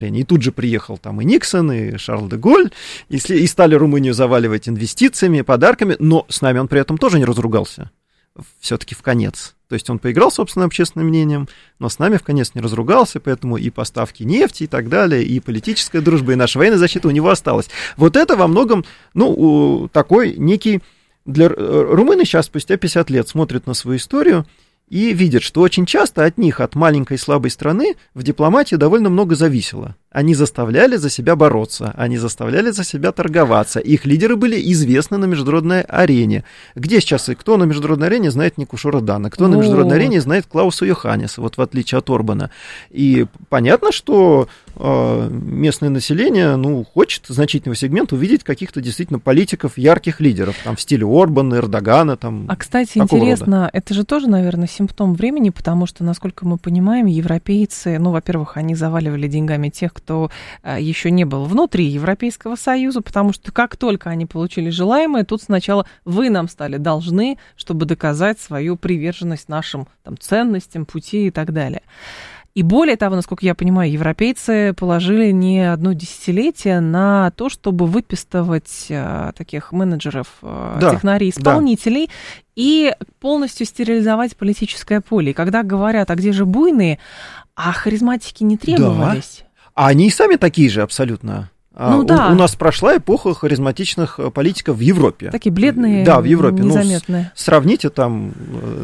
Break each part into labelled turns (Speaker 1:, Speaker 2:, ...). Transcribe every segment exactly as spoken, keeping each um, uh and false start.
Speaker 1: И тут же приехал там и Никсон, и Шарль де Голль, и, и стали Румынию заваливать инвестициями, подарками, но с нами он при этом тоже не разругался, все-таки в конец. То есть он поиграл собственным общественным мнением, но с нами в конец не разругался, поэтому и поставки нефти и так далее, и политическая дружба, и наша военная защита у него осталась. Вот это во многом, ну, такой некий... Для румыны сейчас, спустя пятьдесят лет, смотрят на свою историю и видят, что очень часто от них, от маленькой слабой страны, в дипломатии довольно много зависело. Они заставляли за себя бороться, они заставляли за себя торговаться. Их лидеры были известны на международной арене. Где сейчас и кто на международной арене знает Никушора Дана, кто на международной арене знает Клауса Йоханнеса, вот в отличие от Орбана. И понятно, что э, местное население, ну, хочет значительного сегмента увидеть каких-то действительно политиков, ярких лидеров, там, в стиле Орбана, Эрдогана, там.
Speaker 2: А, кстати, интересно, рода. Это же тоже, наверное, симптом времени, потому что, насколько мы понимаем, европейцы, ну, во-первых, они заваливали деньгами тех, кто еще не был внутри Европейского Союза, потому что как только они получили желаемое, тут сначала вы нам стали должны, чтобы доказать свою приверженность нашим там, ценностям, пути и так далее. И более того, насколько я понимаю, европейцы положили не одно десятилетие на то, чтобы выпистывать а, таких менеджеров, а, да, технарей, исполнителей, да, и полностью стерилизовать политическое поле. И когда говорят, а где же буйные, а харизматики не требовались.
Speaker 1: Да. А они и сами такие же абсолютно. Ну, у, да. у нас прошла эпоха харизматичных политиков в Европе.
Speaker 2: Такие бледные,
Speaker 1: да, в Европе.
Speaker 2: незаметные.
Speaker 1: Ну, с, сравните там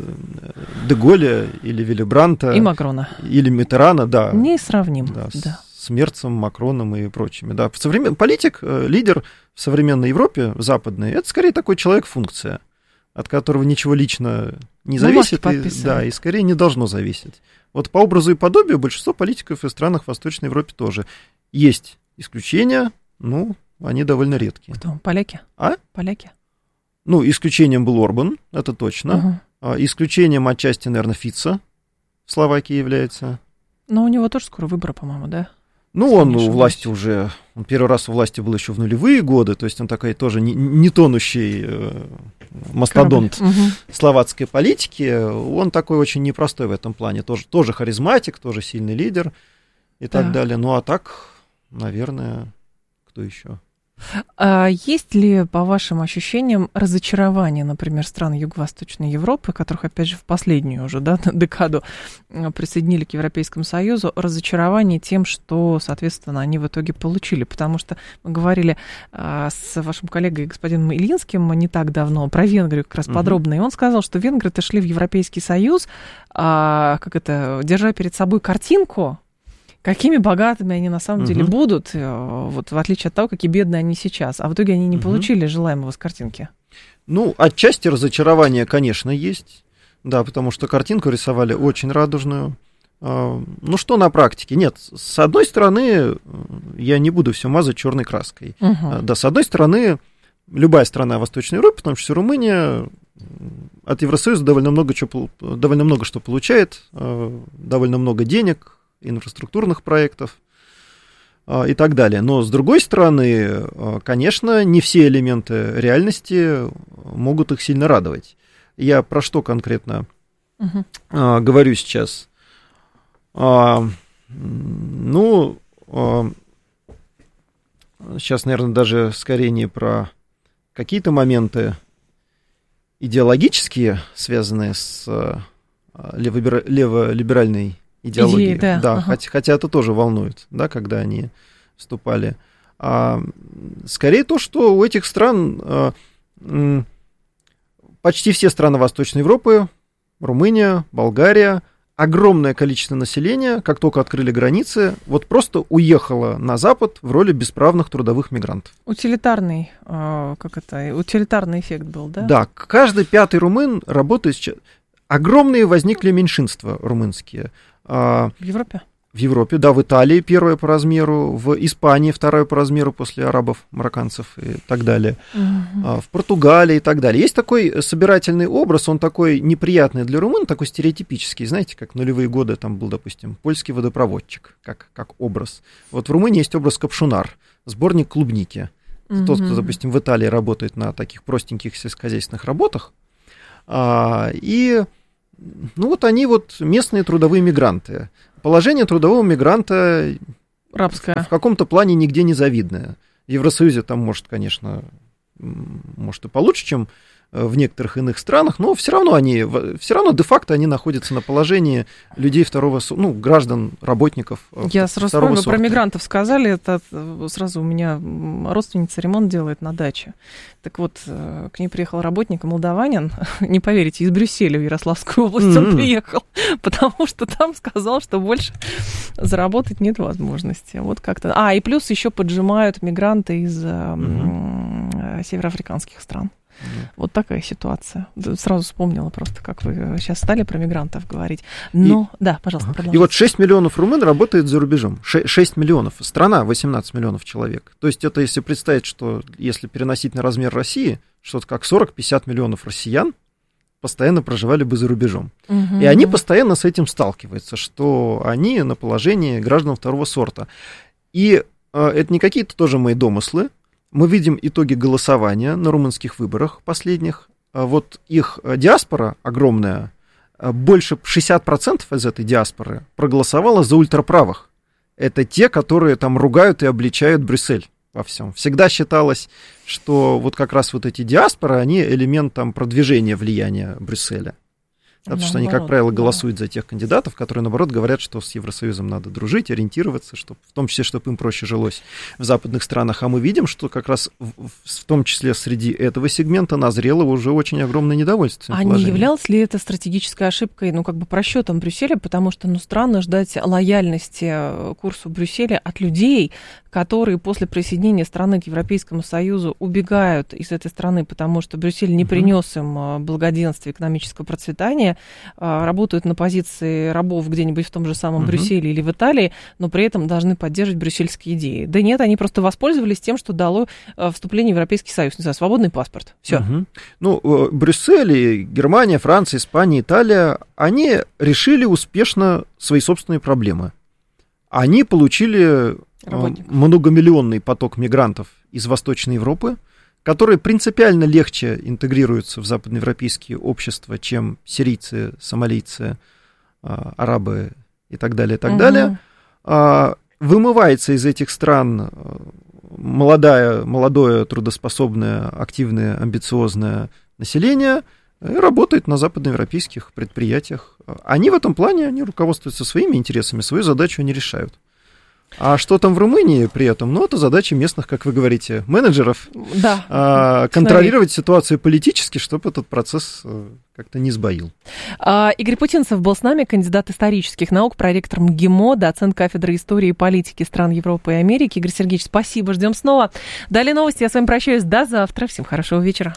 Speaker 1: де Голля или Вилли Бранта.
Speaker 2: И Макрона.
Speaker 1: Или Миттерана, да.
Speaker 2: Не сравним.
Speaker 1: Да,
Speaker 2: да.
Speaker 1: С Мерцем, Макроном и прочими. Да. Современ... Политик, лидер в современной Европе, западной, это скорее такой человек-функция, от которого ничего лично не зависит, и, да, и скорее не должно зависеть. Вот по образу и подобию большинство политиков в странах Восточной Европы тоже. Есть исключения, ну, они довольно редкие.
Speaker 2: Кто? Поляки?
Speaker 1: А?
Speaker 2: Поляки?
Speaker 1: Ну, исключением был Орбан, это точно.
Speaker 2: Угу.
Speaker 1: Исключением отчасти, наверное, Фица в Словакии является.
Speaker 2: Но у него тоже скоро выборы, по-моему, да?
Speaker 1: Ну, он у власти уже, он первый раз у власти был еще в нулевые годы, то есть он такой тоже не, не тонущий э, мастодонт угу. словацкой политики. Он такой очень непростой в этом плане, тоже, тоже харизматик, тоже сильный лидер и так, так далее. Ну, а так, наверное, кто еще?
Speaker 2: А есть ли, по вашим ощущениям, разочарование, например, стран Юго-Восточной Европы, которых, опять же, в последнюю уже да, декаду присоединили к Европейскому Союзу, разочарование тем, что, соответственно, они в итоге получили? Потому что мы говорили а, с вашим коллегой господином Ильинским не так давно про Венгрию как раз угу. подробно, и он сказал, что венгры-то шли в Европейский Союз, а, как это, держа перед собой картинку, какими богатыми они на самом uh-huh. деле будут, вот в отличие от того, какие бедные они сейчас. А в итоге они не uh-huh. получили желаемого с картинки.
Speaker 1: Ну, отчасти разочарование, конечно, есть. Да, потому что картинку рисовали очень радужную. Ну, что на практике? Нет, с одной стороны, я не буду все мазать черной краской. Uh-huh. Да, с одной стороны, любая страна Восточной Европы, в том числе Румыния, от Евросоюза довольно много, что, довольно много что получает, довольно много денег, инфраструктурных проектов и так далее. Но, с другой стороны, конечно, не все элементы реальности могут их сильно радовать. Я про что конкретно uh-huh. а, говорю сейчас? А, ну, а, сейчас, наверное, даже скорее не про какие-то моменты идеологические, связанные с а, леволиберальной идеологии,
Speaker 2: Идеи, да,
Speaker 1: да
Speaker 2: ага.
Speaker 1: хотя, хотя это тоже волнует, да, когда они вступали. А, скорее то, что у этих стран, а, м, почти все страны Восточной Европы, Румыния, Болгария, огромное количество населения, как только открыли границы, вот просто уехало на Запад в роли бесправных трудовых мигрантов.
Speaker 2: Утилитарный, как это, утилитарный эффект был, да?
Speaker 1: Да, каждый пятый румын работает сейчас. Огромные возникли меньшинства румынские.
Speaker 2: В Европе?
Speaker 1: В Европе, да, в Италии первое по размеру, в Испании второе по размеру после арабов, марокканцев и так далее, угу. в Португалии и так далее. Есть такой собирательный образ, он такой неприятный для румын, такой стереотипический, знаете, как в нулевые годы там был, допустим, польский водопроводчик, как, как образ. Вот в Румынии есть образ капшунар, сборник клубники. Угу. Тот, кто, допустим, в Италии работает на таких простеньких сельскохозяйственных работах, и... Ну вот они вот местные трудовые мигранты. Положение трудового мигранта
Speaker 2: рабская.
Speaker 1: В, в каком-то плане нигде не завидная. В Евросоюзе там, может, конечно, может и получше, чем в некоторых иных странах, но все равно они, все равно де-факто они находятся на положении людей второго, ну, граждан, работников
Speaker 2: Я сразу
Speaker 1: второго
Speaker 2: вспомнила,
Speaker 1: сорта.
Speaker 2: про мигрантов сказали, это сразу у меня родственница ремонт делает на даче. Так вот, к ней приехал работник, молдаванин, не поверите, из Брюсселя в Ярославскую область mm-hmm. он приехал, потому что там сказал, что больше заработать нет возможности. Вот как-то. А, и плюс еще поджимают мигранты из mm-hmm. североафриканских стран. Mm-hmm. Вот такая ситуация. Сразу вспомнила просто, как вы сейчас стали про мигрантов говорить. Но, и, да, пожалуйста, продолжайте.
Speaker 1: И вот шесть миллионов румын работает за рубежом. шесть миллионов. Страна восемнадцать миллионов человек. То есть это если представить, что если переносить на размер России, что-то как сорок-пятьдесят миллионов россиян постоянно проживали бы за рубежом. Mm-hmm. И они постоянно с этим сталкиваются, что они на положении граждан второго сорта. И э, это не какие-то тоже мои домыслы. Мы видим итоги голосования на румынских выборах последних. Вот их диаспора огромная, больше шестьдесят процентов из этой диаспоры проголосовало за ультраправых. Это те, которые там ругают и обличают Брюссель во всем. Всегда считалось, что вот как раз вот эти диаспоры, они элемент там продвижения влияния Брюсселя. Потому что они, как правило, голосуют за тех кандидатов, которые, наоборот, говорят, что с Евросоюзом надо дружить, ориентироваться, чтобы, в том числе, чтобы им проще жилось в западных странах. А мы видим, что как раз в, в том числе среди этого сегмента назрело уже очень огромное недовольство.
Speaker 2: А не являлась ли это стратегической ошибкой, ну, как бы просчетом Брюсселя? Потому что, ну, странно ждать лояльности курсу Брюсселя от людей, которые после присоединения страны к Европейскому Союзу убегают из этой страны, потому что Брюссель не принес им благоденствия, экономического процветания, работают на позиции рабов где-нибудь в том же самом uh-huh. Брюсселе или в Италии, но при этом должны поддерживать брюссельские идеи. Да нет, они просто воспользовались тем, что дало вступление в Европейский Союз. Не знаю, свободный паспорт. Все. Uh-huh.
Speaker 1: Ну, Брюссель, Германия, Франция, Испания, Италия, они решили успешно свои собственные проблемы. Они получили Работник. многомиллионный поток мигрантов из Восточной Европы, которые принципиально легче интегрируются в западноевропейские общества, чем сирийцы, сомалийцы, арабы и так далее, и так угу. далее. Вымывается из этих стран молодое, молодое, трудоспособное, активное, амбициозное население и работает на западноевропейских предприятиях. Они в этом плане, они руководствуются своими интересами, свою задачу они решают. А что там в Румынии при этом? Ну, это задача местных, как вы говорите, менеджеров,
Speaker 2: да,
Speaker 1: а, контролировать ситуацию политически, чтобы этот процесс как-то не сбоил.
Speaker 2: А, Игорь Путинцев был с нами, кандидат исторических наук, проректор МГИМО, доцент кафедры истории и политики стран Европы и Америки. Игорь Сергеевич, спасибо, ждем снова. Далее новости, я с вами прощаюсь, до завтра, всем хорошего вечера.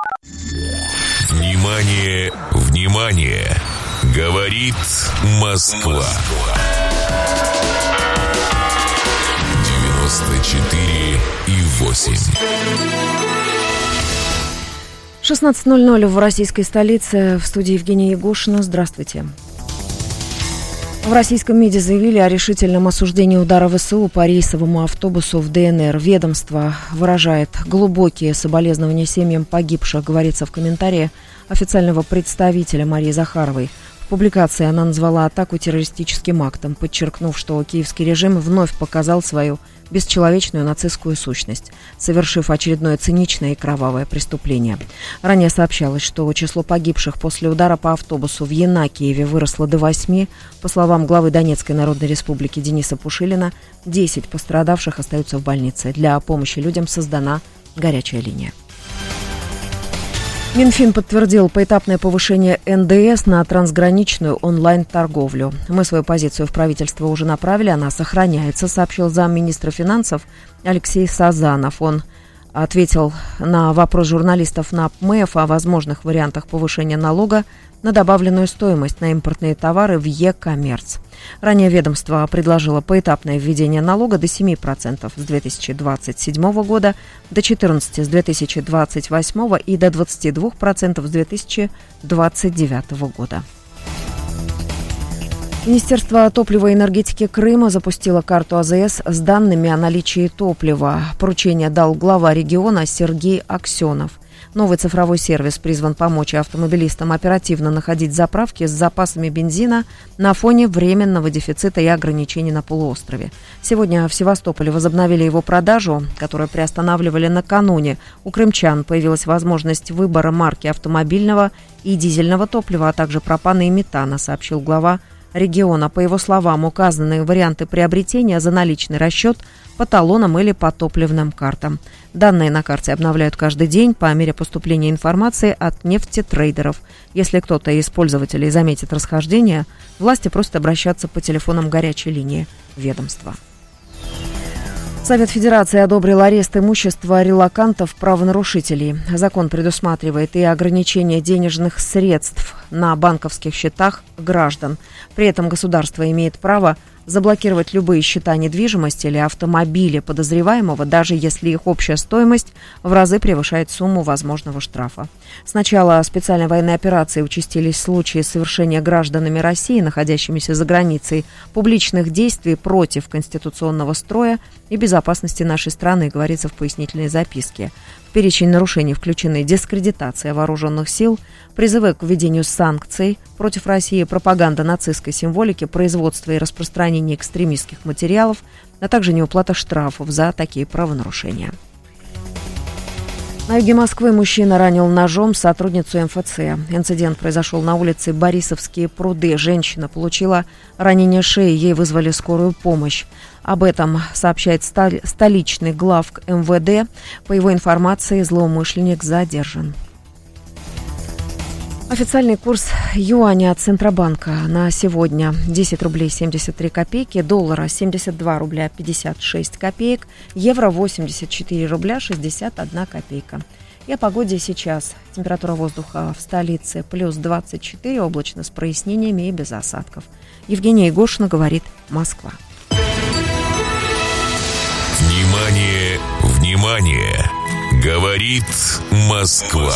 Speaker 3: Внимание, внимание, говорит Москва. девяносто четыре и восемь.
Speaker 4: шестнадцать ноль ноль в российской столице. В студии Евгения Ягушина. Здравствуйте. В российском МИДе заявили о решительном осуждении удара ВСУ по рейсовому автобусу в ДНР. Ведомство выражает глубокие соболезнования семьям погибших, говорится в комментарии официального представителя Марии Захаровой. В публикации она назвала атаку террористическим актом, подчеркнув, что киевский режим вновь показал свою бесчеловечную нацистскую сущность, совершив очередное циничное и кровавое преступление. Ранее сообщалось, что число погибших после удара по автобусу в Янакиеве выросло до восьми. По словам главы Донецкой Народной Республики Дениса Пушилина, десять пострадавших остаются в больнице. Для помощи людям создана горячая линия. Минфин подтвердил поэтапное повышение эн дэ эс на трансграничную онлайн-торговлю. Мы свою позицию в правительство уже направили, она сохраняется, сообщил замминистра финансов Алексей Сазанов. Он ответил на вопрос журналистов НАП МЭФ о возможных вариантах повышения налога на добавленную стоимость на импортные товары в Е-коммерц. Ранее ведомство предложило поэтапное введение налога до семи процентов с две тысячи двадцать седьмого года, до четырнадцати процентов с две тысячи двадцать восьмого и до двадцати двух процентов с две тысячи двадцать девятого года. Министерство топлива и энергетики Крыма запустило карту а зэ эс с данными о наличии топлива. Поручение дал глава региона Сергей Аксенов. Новый цифровой сервис призван помочь автомобилистам оперативно находить заправки с запасами бензина на фоне временного дефицита и ограничений на полуострове. Сегодня в Севастополе возобновили его продажу, которую приостанавливали накануне. У крымчан появилась возможность выбора марки автомобильного и дизельного топлива, а также пропана и метана, сообщил глава региона. По его словам, указанные варианты приобретения за наличный расчет по талонам или по топливным картам. Данные на карте обновляют каждый день по мере поступления информации от нефтетрейдеров. Если кто-то из пользователей заметит расхождение, власти просят обращаться по телефонам горячей линии ведомства. Совет Федерации одобрил арест имущества релокантов-правонарушителей. Закон предусматривает и ограничение денежных средств на банковских счетах граждан. При этом государство имеет право заблокировать любые счета недвижимости или автомобили подозреваемого, даже если их общая стоимость в разы превышает сумму возможного штрафа. С начала специальной военной операции участились случаи совершения гражданами России, находящимися за границей, публичных действий против конституционного строя и безопасности нашей страны, говорится в пояснительной записке. В перечень нарушений включены дискредитация вооруженных сил, призывы к введению санкций против России, пропаганда нацистской символики, производство и распространение экстремистских материалов, а также неуплата штрафов за такие правонарушения. На юге Москвы мужчина ранил ножом сотрудницу эм эф цэ. Инцидент произошел на улице Борисовские пруды. Женщина получила ранение шеи, ей вызвали скорую помощь. Об этом сообщает столичный главк эм вэ дэ. По его информации, злоумышленник задержан. Официальный курс юаня от Центробанка на сегодня десять рублей семьдесят три копейки, доллара семьдесят два рубля пятьдесят шесть копеек, евро восемьдесят четыре рубля шестьдесят одна копейка. И о погоде сейчас. Температура воздуха в столице плюс двадцать четыре, облачно с прояснениями и без осадков. Евгения Егошина, говорит Москва.
Speaker 3: Внимание, внимание! Говорит Москва.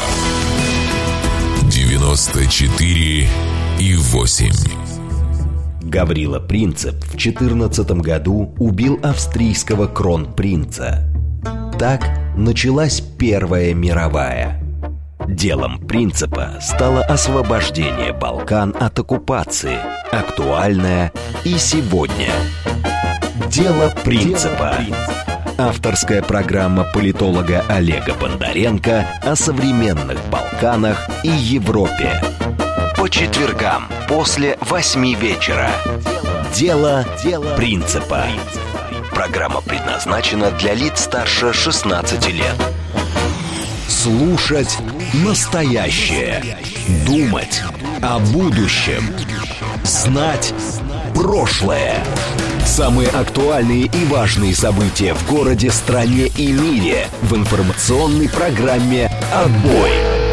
Speaker 3: девяносто четыре и восемь.
Speaker 5: Гаврила Принцип в четырнадцатом году убил австрийского кронпринца. Так началась Первая мировая. Делом Принципа стало освобождение Балкан от оккупации, актуальное и сегодня. Дело Принципа. Авторская программа политолога Олега Бондаренко о современных Балканах и Европе. По четвергам после восьми вечера. Дело Принципа. Программа предназначена для лиц старше шестнадцати лет. Слушать настоящее. Думать о будущем. Знать прошлое. Самые актуальные и важные события в городе, стране и мире в информационной программе «Отбой».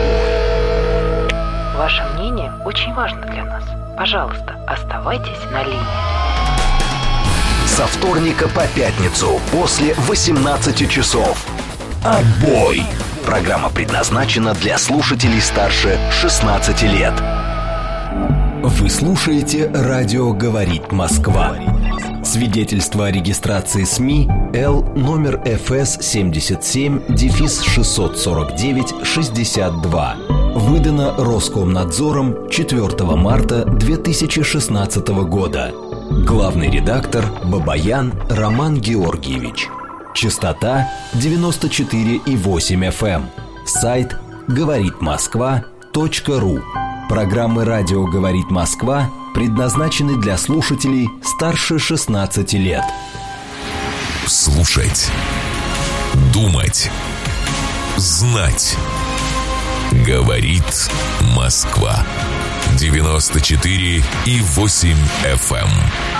Speaker 6: Ваше мнение очень важно для нас. Пожалуйста, оставайтесь на линии.
Speaker 5: Со вторника по пятницу после восемнадцати часов. «Отбой». Программа предназначена для слушателей старше шестнадцати лет. Вы слушаете «Радио говорит Москва». Свидетельство о регистрации СМИ Л номер эф эс семьдесят семь шестьсот сорок девять шестьдесят два. Выдано Роскомнадзором четвёртого марта две тысячи шестнадцатого года. Главный редактор Бабаян Роман Георгиевич. Частота девяносто четыре и восемь эф эм. Сайт говорит москва точка ру. Программы «Радио говорит Москва» предназначены для слушателей старше шестнадцати лет.
Speaker 3: Слушать, думать, знать. Говорит Москва. девяносто четыре и восемь эф эм.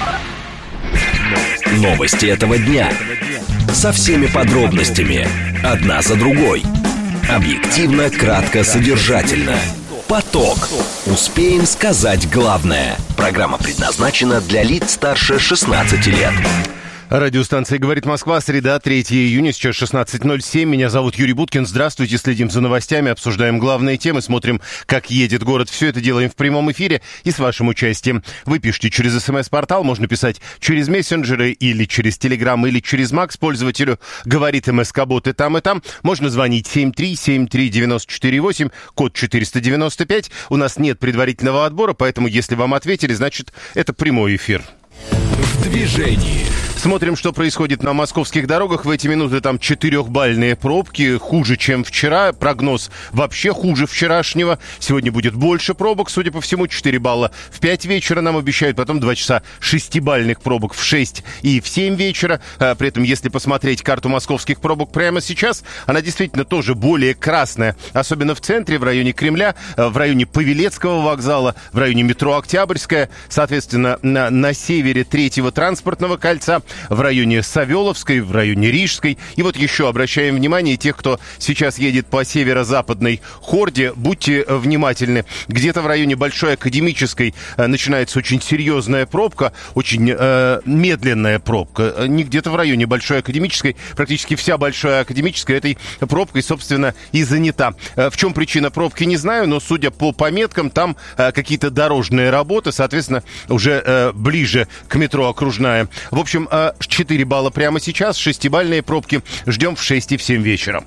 Speaker 5: Новости этого дня. Со всеми подробностями. Одна за другой. Объективно, кратко, содержательно. Поток. Успеем сказать главное. Программа предназначена для лиц старше шестнадцати лет.
Speaker 7: Радиостанция «Говорит Москва», среда, третьего июня, сейчас шестнадцать ноль семь. Меня зовут Юрий Буткин. Здравствуйте, следим за новостями, обсуждаем главные темы, смотрим, как едет город. Все это делаем в прямом эфире и с вашим участием. Вы пишите через смс-портал, можно писать через мессенджеры или через Телеграм, или через Макс пользователю. Говорит МСК-бот и там, и там. Можно звонить семь три семь три девять четыре восемь, код четыреста девяносто пять. У нас нет предварительного отбора, поэтому если вам ответили, значит, это прямой эфир.
Speaker 3: В движении.
Speaker 7: Смотрим, что происходит на московских дорогах. В эти минуты там четырехбальные пробки, хуже, чем вчера. Прогноз вообще хуже вчерашнего. Сегодня будет больше пробок, судя по всему, четыре балла в пять вечера нам обещают. Потом два часа шестибальных пробок в шесть и в семь вечера. А, при этом, если посмотреть карту московских пробок прямо сейчас, она действительно тоже более красная. Особенно в центре, в районе Кремля, в районе Павелецкого вокзала, в районе метро Октябрьская. Соответственно, на, на севере третьего транспортного кольца, в районе Савеловской, в районе Рижской. И вот еще обращаем внимание тех, кто сейчас едет по северо-западной Хорде, будьте внимательны. Где-то в районе Большой Академической э, начинается очень серьезная пробка, очень э, медленная пробка. Не где-то в районе Большой Академической, практически вся Большая Академическая этой пробкой, собственно, и занята. Э, в чем причина пробки, не знаю, но, судя по пометкам, там э, какие-то дорожные работы, соответственно, уже э, ближе к метро Окружная. В общем, э, четыре балла прямо сейчас, шестибальные пробки ждем в шесть и в семь вечера.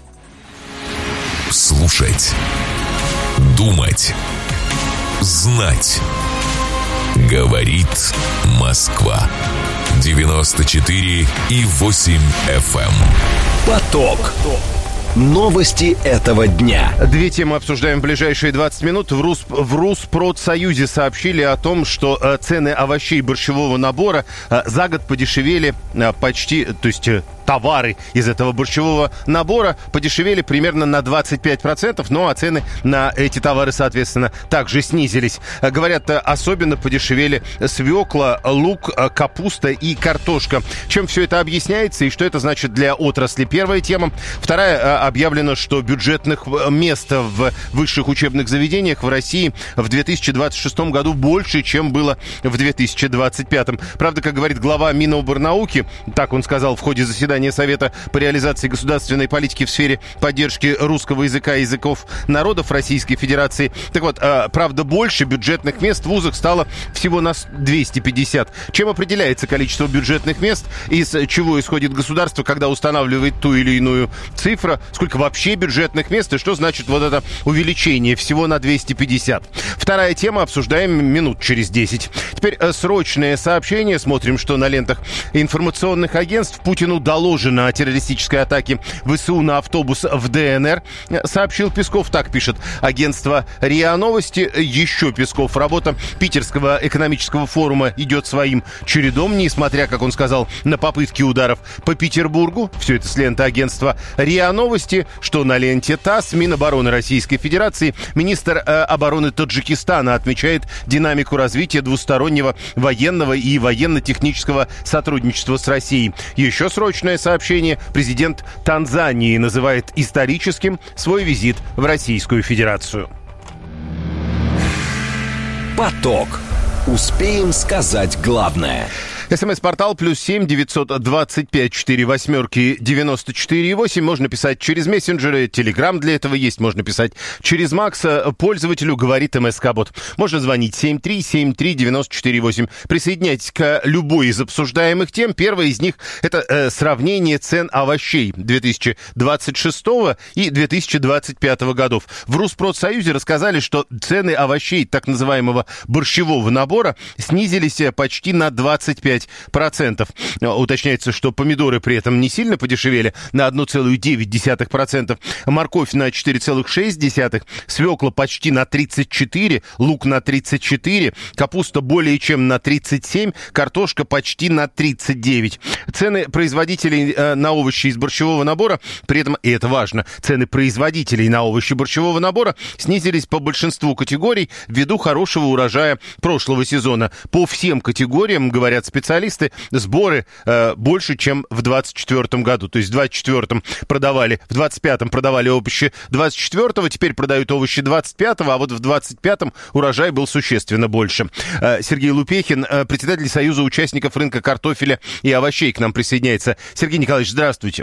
Speaker 3: Слушать, думать, знать. Говорит Москва. девяносто четыре и восемь эф эм.
Speaker 5: Поток. Новости этого дня.
Speaker 7: Две темы обсуждаем в ближайшие двадцать минут. В, Рус, в Руспродсоюзе сообщили о том, что э, цены овощей борщевого набора э, за год подешевели э, почти, то есть э, товары из этого борщевого набора подешевели примерно на двадцать пять процентов, ну а цены на эти товары, соответственно, также снизились. Э, говорят, э, особенно подешевели свекла, лук, э, капуста и картошка. Чем все это объясняется и что это значит для отрасли? Первая тема. Вторая, э, объявлено, что бюджетных мест в высших учебных заведениях в России в две тысячи двадцать шестом году больше, чем было в две тысячи двадцать пятом. Правда, как говорит глава Миноборнауки, так он сказал в ходе заседания Совета по реализации государственной политики в сфере поддержки русского языка и языков народов Российской Федерации. Так вот, правда, больше бюджетных мест в вузах стало всего на двести пятьдесят. Чем определяется количество бюджетных мест, из чего исходит государство, когда устанавливает ту или иную цифру? Сколько вообще бюджетных мест и что значит вот это увеличение всего на двести пятьдесят. Вторая тема, обсуждаем минут через десять. Теперь срочное сообщение. Смотрим, что на лентах информационных агентств. Путину доложено о террористической атаке ВСУ на автобус в ДНР, сообщил Песков. Так пишет агентство РИА Новости. Еще Песков. Работа Питерского экономического форума идет своим чередом, несмотря, как он сказал, на попытки ударов по Петербургу. Все это с ленты агентства РИА Новости. Что на ленте ТАСС. Минобороны Российской Федерации, министр э, обороны Таджикистана отмечает динамику развития двустороннего военного и военно-технического сотрудничества с Россией. Еще срочное сообщение. Президент Танзании называет историческим свой визит в Российскую Федерацию.
Speaker 5: Поток. Успеем сказать главное.
Speaker 7: СМС-портал плюс семь девятьсот двадцать пять четыре восьмерки девяносто четыре восемь. Можно писать через мессенджеры. Телеграм для этого есть. Можно писать через Макса. Пользователю говорит МСК-бот. Можно звонить семь три семь три девять четыре восемь. Присоединяйтесь к любой из обсуждаемых тем. Первая из них — это э, сравнение цен овощей две тысячи двадцать шестого и две тысячи двадцать пятого годов. В Руспродсоюзе рассказали, что цены овощей так называемого борщевого набора снизились почти на двадцать пять процентов. Уточняется, что помидоры при этом не сильно подешевели на одна целая девять десятых процента, морковь на четыре целых шесть десятых процента, свекла почти на тридцать четыре процента, лук на тридцать четыре процента, капуста более чем на тридцать семь процентов, картошка почти на тридцать девять процентов. Цены производителей э, на овощи из борщевого набора, при этом, и это важно, цены производителей на овощи борщевого набора снизились по большинству категорий ввиду хорошего урожая прошлого сезона. По всем категориям, говорят специалисты, специалисты, сборы э, больше, чем в двадцать четвёртом году. То есть в двадцать четвёртом продавали, в двадцать пятом продавали овощи двадцать четвёртого, теперь продают овощи двадцать пятого, а вот в двадцать пятом урожай был существенно больше. Э, Сергей Лупехин, э, председатель Союза участников рынка картофеля и овощей, к нам присоединяется. Сергей Николаевич, здравствуйте.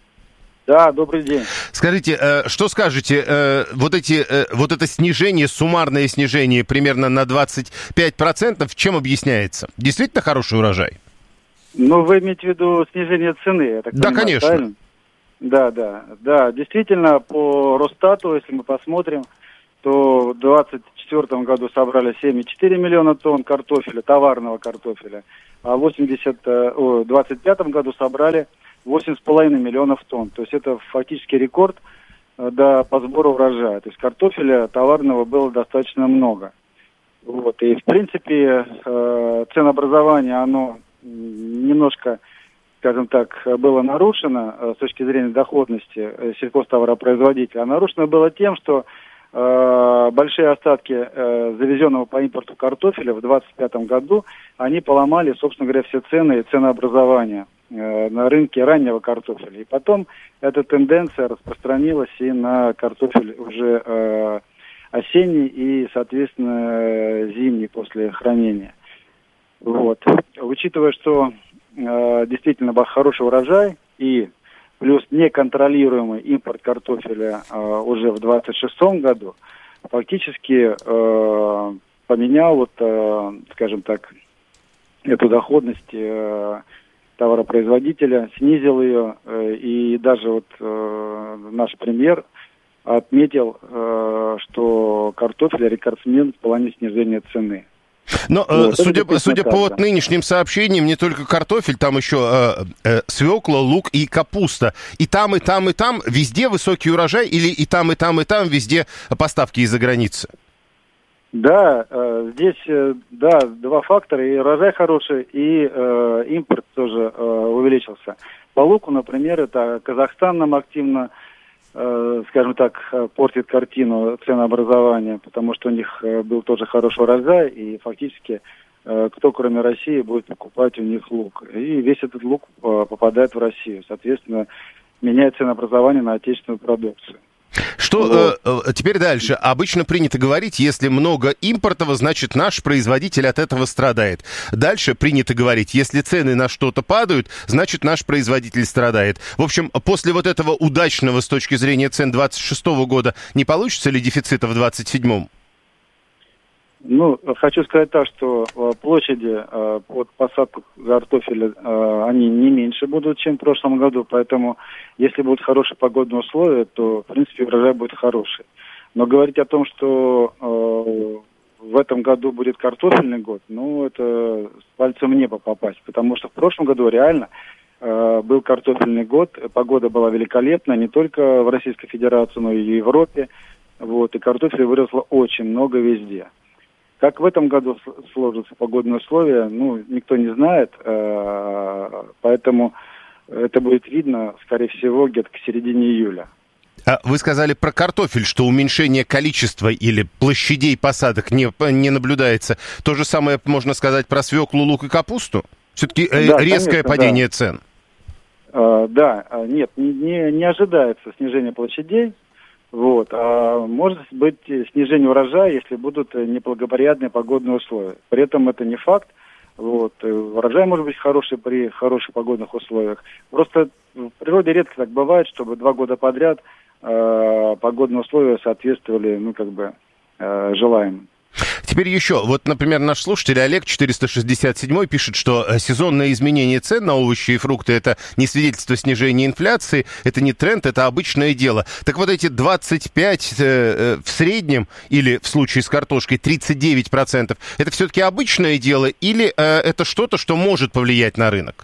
Speaker 8: Да, добрый день.
Speaker 7: Скажите, что скажете, вот, эти, вот это снижение, суммарное снижение примерно на двадцать пять процентов, чем объясняется? Действительно хороший урожай?
Speaker 8: Ну, вы имеете в виду снижение цены, я так
Speaker 7: да,
Speaker 8: понимаю,
Speaker 7: конечно.
Speaker 8: Правильно? Да, да, да. Действительно, по Росстату, если мы посмотрим, то в двадцать четвёртом году собрали семь и четыре миллиона тонн картофеля, товарного картофеля, а в двадцать пятом году собрали восемь с половиной миллионов тонн. То есть это фактически рекорд да, по сбору урожая. То есть картофеля товарного было достаточно много. Вот. И в принципе э, ценообразование, оно немножко, скажем так, было нарушено э, с точки зрения доходности э, сельхозтоваропроизводителя. А нарушено было тем, что э, большие остатки э, завезенного по импорту картофеля в двадцать пятом году, они поломали, собственно говоря, все цены и ценообразование на рынке раннего картофеля. И потом эта тенденция распространилась и на картофель уже э, осенний и, соответственно, зимний после хранения. Вот. Учитывая, что э, действительно был хороший урожай и плюс неконтролируемый импорт картофеля э, уже в двадцать шестом году, фактически э, поменял, вот, э, скажем так, эту доходность э, товаропроизводителя, снизил ее, э, и даже вот э, наш премьер отметил, э, что картофель рекордсмен в плане снижения цены.
Speaker 7: Но,
Speaker 8: вот,
Speaker 7: э, судя, судя
Speaker 8: так,
Speaker 7: по
Speaker 8: да.
Speaker 7: вот нынешним сообщениям, не только картофель, там еще э, э, свекла, лук и капуста. И там, и там, и там везде высокий урожай, или и там, и там, и там везде поставки из-за границы?
Speaker 8: Да, э, здесь, э, да, два фактора, и урожай хороший, и э, импорт тоже э, увеличился. По луку, например, это Казахстан нам активно, э, скажем так, портит картину ценообразования, потому что у них э, был тоже хороший урожай, и фактически э, кто, кроме России, будет покупать у них лук. И весь этот лук э, попадает в Россию, соответственно, меняет ценообразование на отечественную продукцию.
Speaker 7: Что э, теперь дальше? Обычно принято говорить, если много импортного, значит наш производитель от этого страдает. Дальше принято говорить, если цены на что-то падают, значит наш производитель страдает. В общем, после вот этого удачного с точки зрения цен двадцать шестого года не получится ли дефицита в двадцать седьмом?
Speaker 8: Ну, хочу сказать так, что э, площади э, под посадку картофеля, э, они не меньше будут, чем в прошлом году, поэтому если будут хорошие погодные условия, то, в принципе, урожай будет хороший. Но говорить о том, что э, в этом году будет картофельный год, ну, это с пальцем в небо попасть, потому что в прошлом году реально э, был картофельный год, погода была великолепная, не только в Российской Федерации, но и в Европе, вот, и картофеля выросло очень много везде. Как в этом году сложатся погодные условия, ну, никто не знает, поэтому это будет видно, скорее всего, где-то к середине июля.
Speaker 7: Вы сказали про картофель, что уменьшение количества или площадей посадок не, не наблюдается. То же самое можно сказать про свеклу, лук и капусту? Все-таки да, резкое конечно, падение да. цен.
Speaker 8: А, да, нет, не, не ожидается снижение площадей. Вот. А может быть снижение урожая, если будут неблагоприятные погодные условия. При этом это не факт. Вот. Урожай может быть хороший при хороших погодных условиях. Просто в природе редко так бывает, чтобы два года подряд э, погодные условия соответствовали, ну, как бы, э, желаемым.
Speaker 7: Теперь еще, вот, например, наш слушатель Олег четыреста шестьдесят семь пишет, что сезонное изменение цен на овощи и фрукты – это не свидетельство снижения инфляции, это не тренд, это обычное дело. Так вот эти двадцать пять э, в среднем, или в случае с картошкой тридцать девять процентов, это все-таки обычное дело или э, это что-то, что может повлиять на рынок?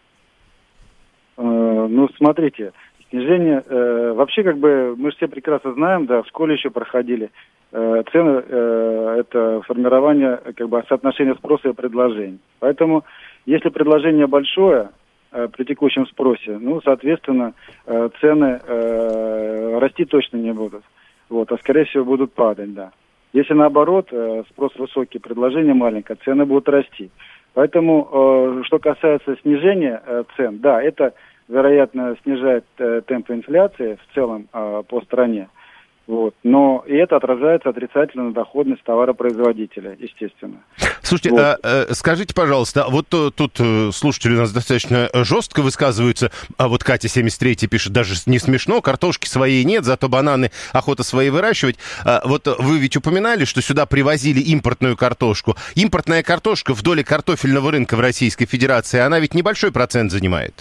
Speaker 8: Э, ну, смотрите, снижение, э, вообще, как бы, мы же все прекрасно знаем, да, в школе еще проходили, цены э, – это формирование как бы соотношения спроса и предложений. Поэтому, если предложение большое э, при текущем спросе, ну, соответственно, э, цены э, расти точно не будут. Вот, а скорее всего будут падать, да. Если наоборот, э, спрос высокий, предложение маленькое, цены будут расти. Поэтому, э, что касается снижения э, цен, да, это, вероятно, снижает э, темп инфляции в целом э, по стране. Вот. Но и это отражается отрицательно на доходность товаропроизводителя, естественно.
Speaker 7: Слушайте,
Speaker 8: вот.
Speaker 7: а, а, скажите, пожалуйста, вот тут слушатели у нас достаточно жестко высказываются, а вот Катя семьдесят три пишет, даже не смешно, картошки своей нет, зато бананы охота свои выращивать. А, вот вы ведь упоминали, что сюда привозили импортную картошку. Импортная картошка в доле картофельного рынка в Российской Федерации, она ведь небольшой процент занимает.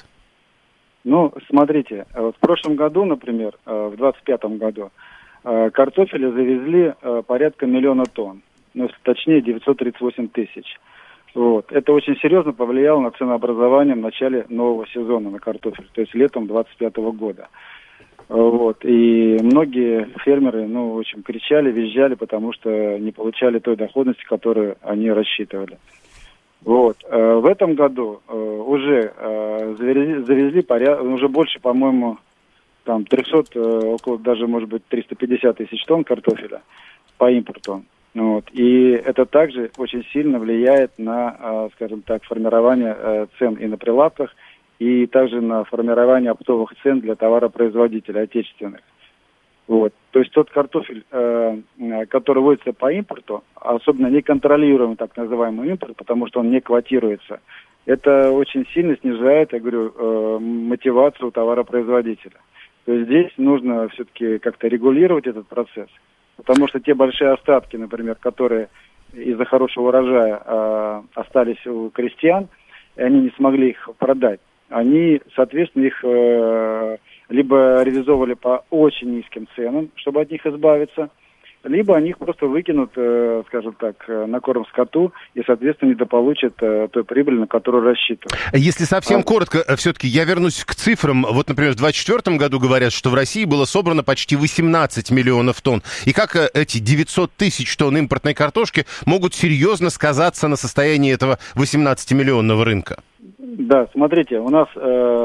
Speaker 8: Ну, смотрите, вот в прошлом году, например, в двадцать пятом году, картофеля завезли порядка миллиона тонн, ну, точнее девятьсот тридцать восемь тысяч. Вот. Это очень серьезно повлияло на ценообразование в начале нового сезона на картофель, то есть летом двадцать пятого года. Вот. И многие фермеры, ну, в общем, кричали, визжали, потому что не получали той доходности, которую они рассчитывали. Вот. В этом году уже завезли, завезли поряд... уже больше, по-моему, там триста, около даже, может быть, триста пятьдесят тысяч тонн картофеля по импорту. Вот. И это также очень сильно влияет на, скажем так, формирование цен и на прилавках, и также на формирование оптовых цен для товаропроизводителей отечественных. Вот. То есть тот картофель, который вводится по импорту, особенно неконтролируемый так называемый импорт, потому что он не квотируется, это очень сильно снижает, я говорю, мотивацию товаропроизводителя. То есть здесь нужно все-таки как-то регулировать этот процесс, потому что те большие остатки, например, которые из-за хорошего урожая э, остались у крестьян, и они не смогли их продать, они, соответственно, их э, либо реализовывали по очень низким ценам, чтобы от них избавиться, либо они их просто выкинут, э, скажем так, на корм скоту и, соответственно, недополучат э, той прибыли, на которую рассчитывают.
Speaker 7: Если совсем
Speaker 8: а...
Speaker 7: коротко, все-таки я вернусь к цифрам. Вот, например, в двадцать четвёртом году говорят, что в России было собрано почти восемнадцать миллионов тонн. И как эти девятьсот тысяч тонн импортной картошки могут серьезно сказаться на состоянии этого восемнадцатимиллионного рынка?
Speaker 8: Да, смотрите, у нас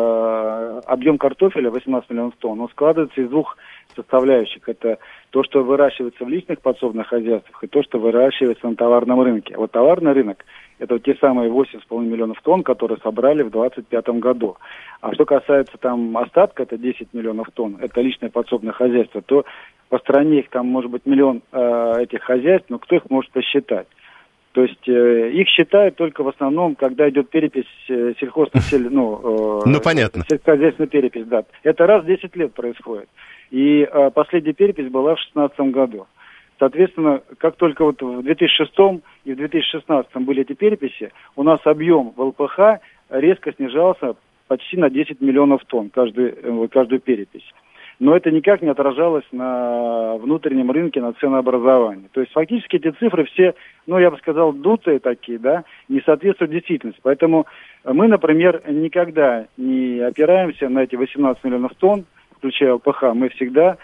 Speaker 8: э, объем картофеля восемнадцать миллионов тонн, он складывается из двух составляющих. Это то, что выращивается в личных подсобных хозяйствах, и то, что выращивается на товарном рынке. Вот товарный рынок – это вот те самые восемь с половиной миллионов тонн, которые собрали в двадцать пятом году. А что касается там остатка, это десять миллионов тонн, это личное подсобное хозяйство, то по стране их там может быть миллион э, этих хозяйств, но кто их может посчитать? То есть э, их считают только в основном, когда идет перепись э, сельхознасель... ну, э,
Speaker 7: ну, понятно.
Speaker 8: Сельскохозяйственная перепись, да. Это раз в десять лет происходит. И э, последняя перепись была в шестнадцатом году. Соответственно, как только вот в две тысячи шестом и в две тысячи шестнадцатом были эти переписи, у нас объем в эл пэ ха резко снижался почти на десять миллионов тонн каждую, э, каждую перепись. Но это никак не отражалось на внутреннем рынке, на ценообразовании. То есть фактически эти цифры все, ну я бы сказал, дутые такие, да, не соответствуют действительности. Поэтому мы, например, никогда не опираемся на эти восемнадцать миллионов тонн, включая эл пэ ха. Мы всегда,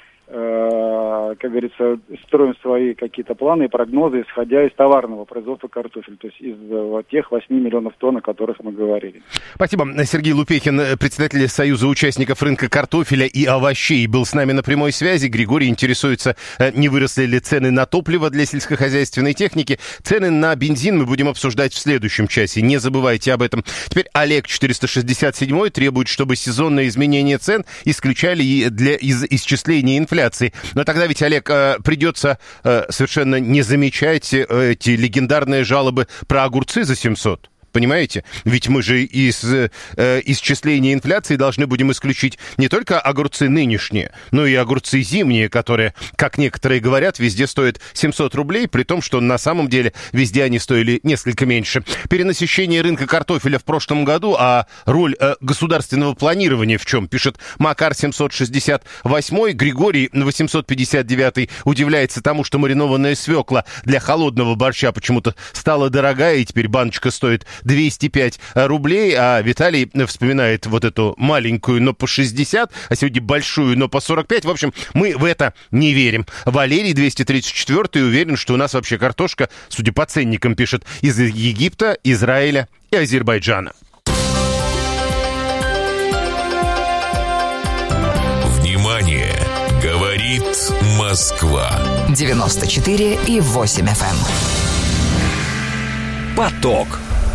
Speaker 8: э, как говорится, строим свои какие-то планы и прогнозы, исходя из товарного производства картофеля, то есть из э, тех восьми миллионов тонн, о которых мы говорили.
Speaker 7: Спасибо. Сергей Лупехин, председатель Союза участников рынка картофеля и овощей, был с нами на прямой связи. Григорий интересуется, не выросли ли цены на топливо для сельскохозяйственной техники. Цены на бензин мы будем обсуждать в следующем часе. Не забывайте об этом. Теперь Олег четыреста шестьдесят семь требует, чтобы сезонные изменения цен исключали и для из, исчисления инфляции. Но тогда ведь, Олег, придется совершенно не замечать эти легендарные жалобы про огурцы за семьсот. Понимаете? Ведь мы же из э, исчисления инфляции должны будем исключить не только огурцы нынешние, но и огурцы зимние, которые, как некоторые говорят, везде стоят семьсот рублей, при том, что на самом деле везде они стоили несколько меньше. Перенасыщение рынка картофеля в прошлом году, а роль э, государственного планирования в чем? Пишет Макар семьсот шестьдесят восемь. Григорий восемьсот пятьдесят девять удивляется тому, что маринованная свекла для холодного борща почему-то стала дорогая, и теперь баночка стоит двести пять рублей, а Виталий вспоминает вот эту маленькую, но по шестьдесят, а сегодня большую, но по сорок пять. В общем, мы в это не верим. Валерий двести тридцать четыре уверен, что у нас вообще картошка, судя по ценникам, пишет, из Египта, Израиля и Азербайджана.
Speaker 3: Внимание! Говорит Москва.
Speaker 9: девяносто четыре и восемь эф эм.
Speaker 5: Поток.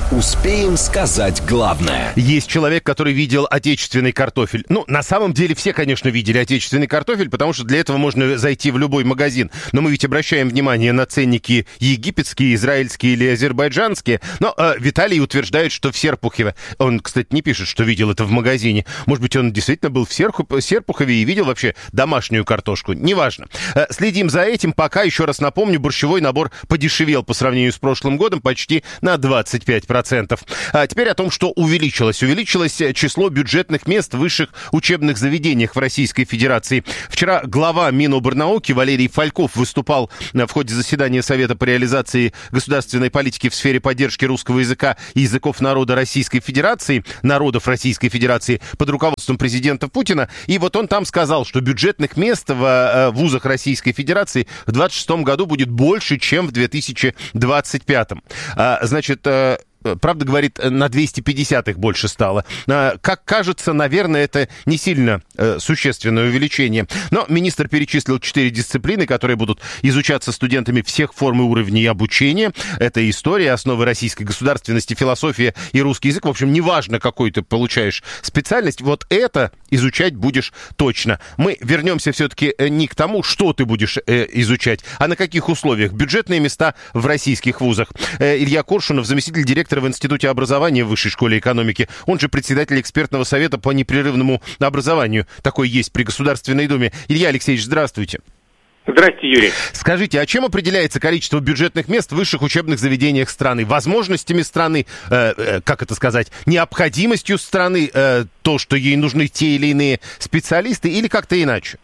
Speaker 5: Успеем сказать главное.
Speaker 7: Есть человек, который видел отечественный картофель. Ну, на самом деле все, конечно, видели отечественный картофель, потому что для этого можно зайти в любой магазин. Но мы ведь обращаем внимание на ценники египетские, израильские или азербайджанские. Но э, Виталий утверждает, что в Серпухове... Он, кстати, не пишет, что видел это в магазине. Может быть, он действительно был в Серху... Серпухове и видел вообще домашнюю картошку. Неважно. Э, следим за этим. Пока, еще раз напомню, борщевой набор подешевел по сравнению с прошлым годом почти на двадцать пять процентов. А теперь о том, что увеличилось. Увеличилось число бюджетных мест в высших учебных заведениях в Российской Федерации. Вчера глава Миноборнауки Валерий Фальков выступал в ходе заседания Совета по реализации государственной политики в сфере поддержки русского языка и языков народа Российской Федерации, народов Российской Федерации под руководством президента Путина. И вот он там сказал, что бюджетных мест в вузах Российской Федерации в двадцать шестом году будет больше, чем в две тысячи двадцать пятом. Значит, правда, говорит, на двести пятьдесят их больше стало. Как кажется, наверное, это не сильно э, существенное увеличение. Но министр перечислил четыре дисциплины, которые будут изучаться студентами всех форм и уровней обучения. Это история, основы российской государственности, философия и русский язык. В общем, неважно, какой ты получаешь специальность, вот это изучать будешь точно. Мы вернемся все-таки не к тому, что ты будешь э, изучать, а на каких условиях. Бюджетные места в российских вузах. Э, Илья Коршунов, заместитель директора в Институте образования в Высшей школе экономики. Он же председатель экспертного совета по непрерывному образованию. Такой есть при Государственной Думе. Илья Алексеевич, здравствуйте.
Speaker 9: Здравствуйте, Юрий.
Speaker 7: Скажите, а чем определяется количество бюджетных мест в высших учебных заведениях страны? Возможностями страны, э, э, как это сказать, необходимостью страны, э, то, что ей нужны те или иные специалисты, или как-то иначе?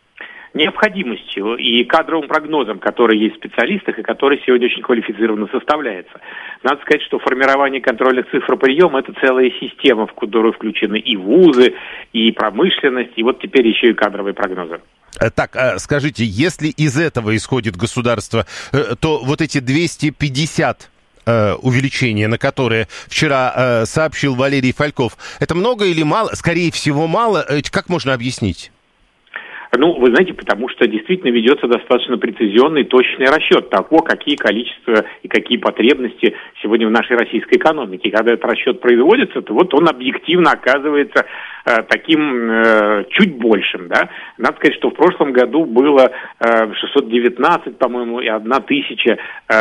Speaker 9: Необходимостью и кадровым прогнозом, который есть в специалистах и который сегодня очень квалифицированно составляется. Надо сказать, что формирование контрольных цифр приема – это целая система, в которую включены и вузы, и промышленность, и вот теперь еще и кадровые прогнозы.
Speaker 7: Так, скажите, если из этого исходит государство, то вот эти двести пятьдесят увеличения, на которые вчера сообщил Валерий Фальков, это много или мало? Скорее всего, мало. Как можно объяснить?
Speaker 9: Ну, вы знаете, потому что действительно ведется достаточно прецизионный, точный расчет того, какие количества и какие потребности сегодня в нашей российской экономике. И когда этот расчет производится, то вот он объективно оказывается э, таким э, чуть большим, да. Надо сказать, что в прошлом году было э, шестьсот девятнадцать, по-моему, и одна тысяча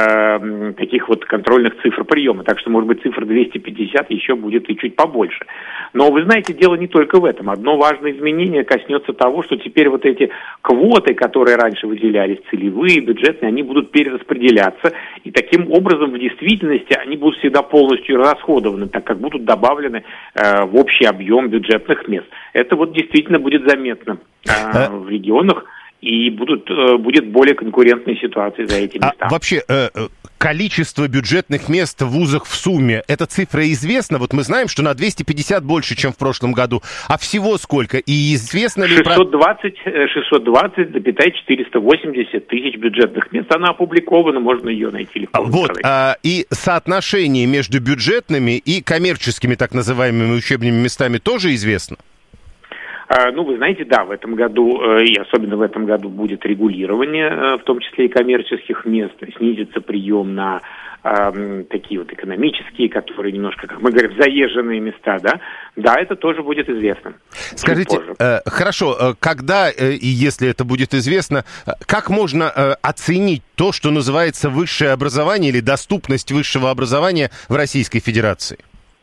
Speaker 9: э, таких вот контрольных цифр приема. Так что, может быть, цифра двести пятьдесят еще будет и чуть побольше. Но, вы знаете, дело не только в этом. Одно важное изменение коснется того, что теперь вот эти квоты, которые раньше выделялись, целевые, бюджетные, они будут перераспределяться, и таким образом в действительности они будут всегда полностью расходованы, так как будут добавлены э, в общий объем бюджетных мест. Это вот действительно будет заметно э, в регионах, и будут, э, будет более конкурентная ситуация за эти места.
Speaker 7: А вообще, э, количество бюджетных мест в вузах в сумме, эта цифра известна? Вот мы знаем, что на двести пятьдесят больше, чем в прошлом году. А всего сколько? И известно ли...
Speaker 9: шестьсот двадцать, шестьсот двадцать, четыреста восемьдесят тысяч бюджетных мест. Она опубликована, можно ее найти легко.
Speaker 7: Вот, а, и соотношение между бюджетными и коммерческими так называемыми учебными местами тоже известно?
Speaker 9: Ну, вы знаете, да, в этом году, и особенно в этом году, будет регулирование, в том числе и коммерческих мест, снизится прием на э, такие вот экономические, которые немножко, как мы говорим, заезженные места, да, да, это тоже будет известно.
Speaker 7: Скажите, э, хорошо, когда э, и если это будет известно, как можно э, оценить то, что называется высшее образование или доступность высшего образования в Российской Федерации?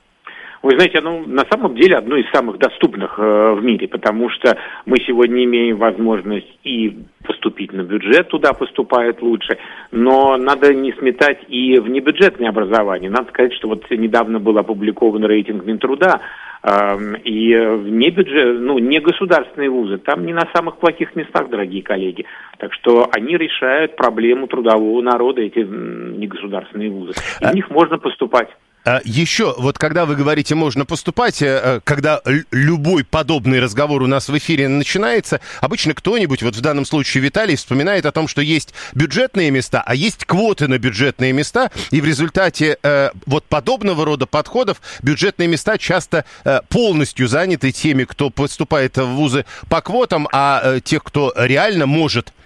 Speaker 9: Вы знаете, оно на самом деле одно из самых доступных э, в мире, потому что мы сегодня имеем возможность и поступить на бюджет, туда поступает лучше, но надо не сметать и внебюджетное образование. Надо сказать, что вот недавно был опубликован рейтинг Минтруда, э, и внебюджет, ну, не государственные вузы, там не на самых плохих местах, дорогие коллеги. Так что они решают проблему трудового народа, эти негосударственные вузы. И в них можно поступать.
Speaker 7: Еще, вот когда вы говорите, можно поступать, когда любой подобный разговор у нас в эфире начинается, обычно кто-нибудь, вот в данном случае Виталий, вспоминает о том, что есть бюджетные места, а есть квоты на бюджетные места, и в результате э, вот подобного рода подходов бюджетные места часто э, полностью заняты теми, кто поступает в вузы по квотам, а э, тех, кто реально может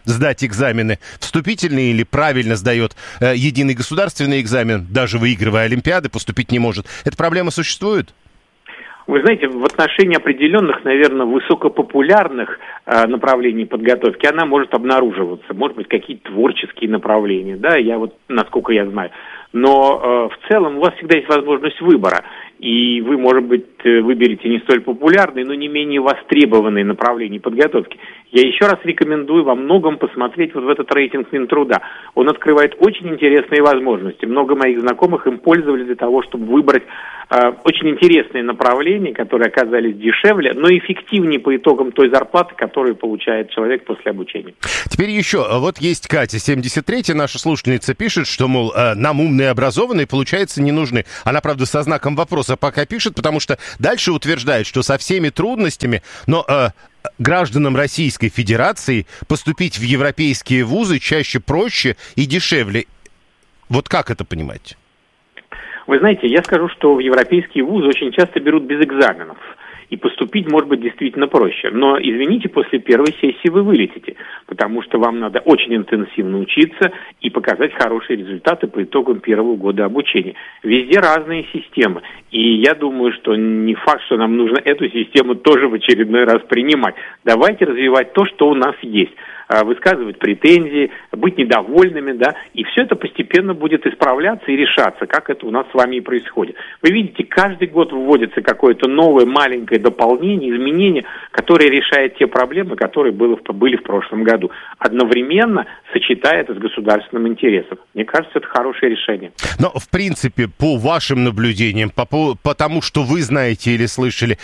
Speaker 7: сдать экзамены вступительные или правильно сдает э, единый государственный экзамен, даже выигрывая олимпиады, поступить не может. Эта проблема существует?
Speaker 9: Вы знаете, в отношении определенных, наверное, высокопопулярных э, направлений подготовки она может обнаруживаться. Может быть, какие-то творческие направления, да, я вот, насколько я знаю. Но э, в целом у вас всегда есть возможность выбора. И вы, может быть, выберете не столь популярные, но не менее востребованные направления подготовки. Я еще раз рекомендую во многом посмотреть вот в этот рейтинг Минтруда. Он открывает очень интересные возможности. Много моих знакомых им пользовались для того, чтобы выбрать э, очень интересные направления, которые оказались дешевле, но эффективнее по итогам той зарплаты, которую получает человек после обучения.
Speaker 7: Теперь еще, вот есть Катя, семьдесят третья, наша слушательница, пишет, что, мол, нам умные и образованные, получается, не нужны. Она, правда, со знаком вопроса пока пишет, потому что дальше утверждает, что со всеми трудностями, но э, гражданам Российской Федерации поступить в европейские вузы чаще проще и дешевле. Вот как это понимать?
Speaker 9: Вы знаете, я скажу, что в европейские вузы очень часто берут без экзаменов. И поступить, может быть, действительно проще. Но, извините, после первой сессии вы вылетите, потому что вам надо очень интенсивно учиться и показать хорошие результаты по итогам первого года обучения. Везде разные системы. И я думаю, что не факт, что нам нужно эту систему тоже в очередной раз принимать. Давайте развивать то, что у нас есть. Высказывать претензии, быть недовольными, да, и все это постепенно будет исправляться и решаться, как это у нас с вами и происходит. Вы видите, каждый год вводится какое-то новое маленькое дополнение, изменение, которое решает те проблемы, которые были, были в прошлом году, одновременно сочетая это с государственным интересом. Мне кажется, это хорошее решение.
Speaker 7: Но, в принципе, по вашим наблюдениям, по, по тому, что вы знаете или слышали,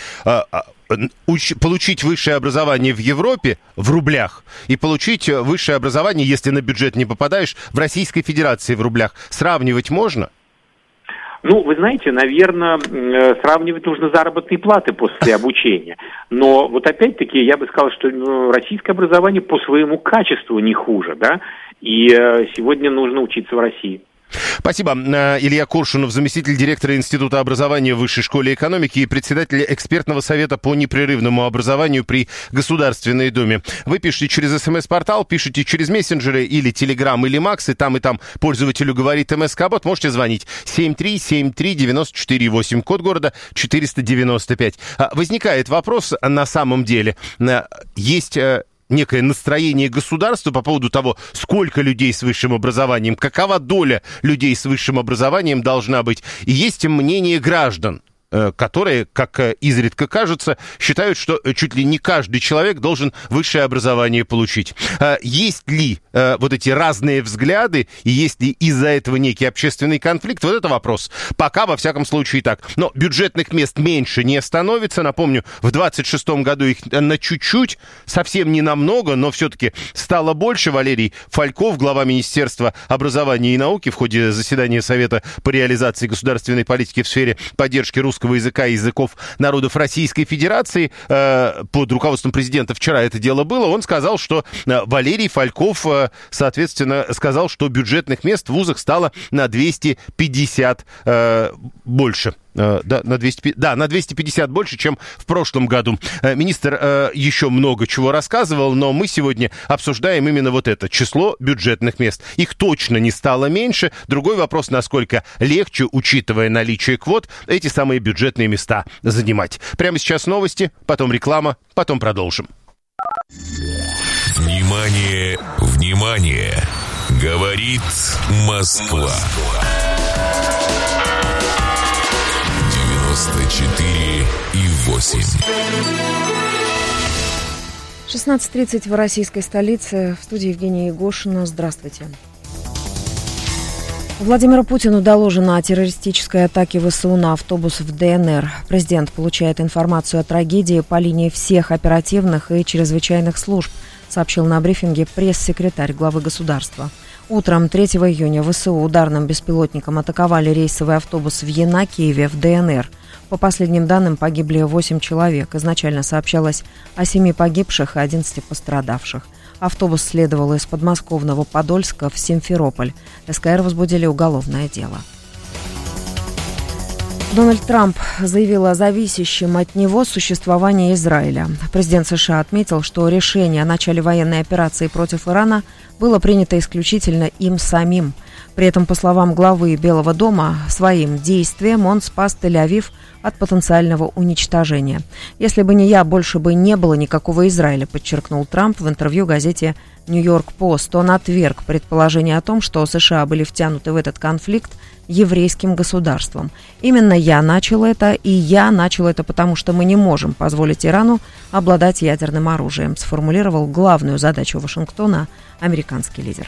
Speaker 7: Уч- получить высшее образование в Европе в рублях и получить высшее образование, если на бюджет не попадаешь, в Российской Федерации в рублях, сравнивать можно?
Speaker 9: Ну, вы знаете, наверное, сравнивать нужно заработные платы после обучения. Но вот опять-таки я бы сказал, что российское образование по своему качеству не хуже, да, и сегодня нужно учиться в России.
Speaker 7: Спасибо. Илья Коршунов, заместитель директора Института образования в Высшей школе экономики и председатель экспертного совета по непрерывному образованию при Государственной Думе. Вы пишете через СМС-портал, пишите через мессенджеры или Телеграм, или Макс, и там, и там пользователю говорит МСК-бот. Можете звонить семь три семь три девять четыре восемь, код города четыреста девяносто пять. Возникает вопрос на самом деле. Есть некое настроение государства по поводу того, сколько людей с высшим образованием, какова доля людей с высшим образованием должна быть. И есть мнение граждан, которые, как изредка кажется, считают, что чуть ли не каждый человек должен высшее образование получить. Есть ли вот эти разные взгляды, и есть ли из-за этого некий общественный конфликт? Вот это вопрос. Пока, во всяком случае, так. Но бюджетных мест меньше не становится. Напомню, в двадцать шестом году их на чуть-чуть, совсем не намного, но все-таки стало больше. Валерий Фальков, глава Министерства образования и науки, в ходе заседания Совета по реализации государственной политики в сфере поддержки русского языка и языков народов Российской Федерации, э, под руководством президента вчера это дело было, он сказал, что э, Валерий Фальков, э, соответственно, сказал, что бюджетных мест в вузах стало на двести пятьдесят э, больше. Да, на двести, да, на двести пятьдесят больше, чем в прошлом году. Министр э, еще много чего рассказывал, но мы сегодня обсуждаем именно вот это, число бюджетных мест. Их точно не стало меньше. Другой вопрос, насколько легче, учитывая наличие квот, эти самые бюджетные места занимать. Прямо сейчас новости, потом реклама, потом продолжим.
Speaker 3: Внимание, внимание! Говорит Москва. девяносто четыре и восемь.
Speaker 4: шестнадцать тридцать в российской столице. В студии Евгения Егошина. Здравствуйте. Владимиру Путину доложено о террористической атаке ВСУ на автобус в ДНР. Президент получает информацию о трагедии по линии всех оперативных и чрезвычайных служб, сообщил на брифинге пресс-секретарь главы государства. Утром третьего июня ВСУ ударным беспилотником атаковали рейсовый автобус в Янакиеве в ДНР. По последним данным, погибли восемь человек. Изначально сообщалось о семи погибших и одиннадцати пострадавших. Автобус следовал из подмосковного Подольска в Симферополь. СКР возбудили уголовное дело. Дональд Трамп заявил о зависящем от него существовании Израиля. Президент США отметил, что решение о начале военной операции против Ирана было принято исключительно им самим. При этом, по словам главы Белого дома, своим действием он спас Тель-Авив от потенциального уничтожения. «Если бы не я, больше бы не было никакого Израиля», подчеркнул Трамп в интервью газете «Нью-Йорк Пост». Он отверг предположение о том, что США были втянуты в этот конфликт еврейским государством. «Именно я начал это, и я начал это, потому что мы не можем позволить Ирану обладать ядерным оружием», сформулировал главную задачу Вашингтона американский лидер.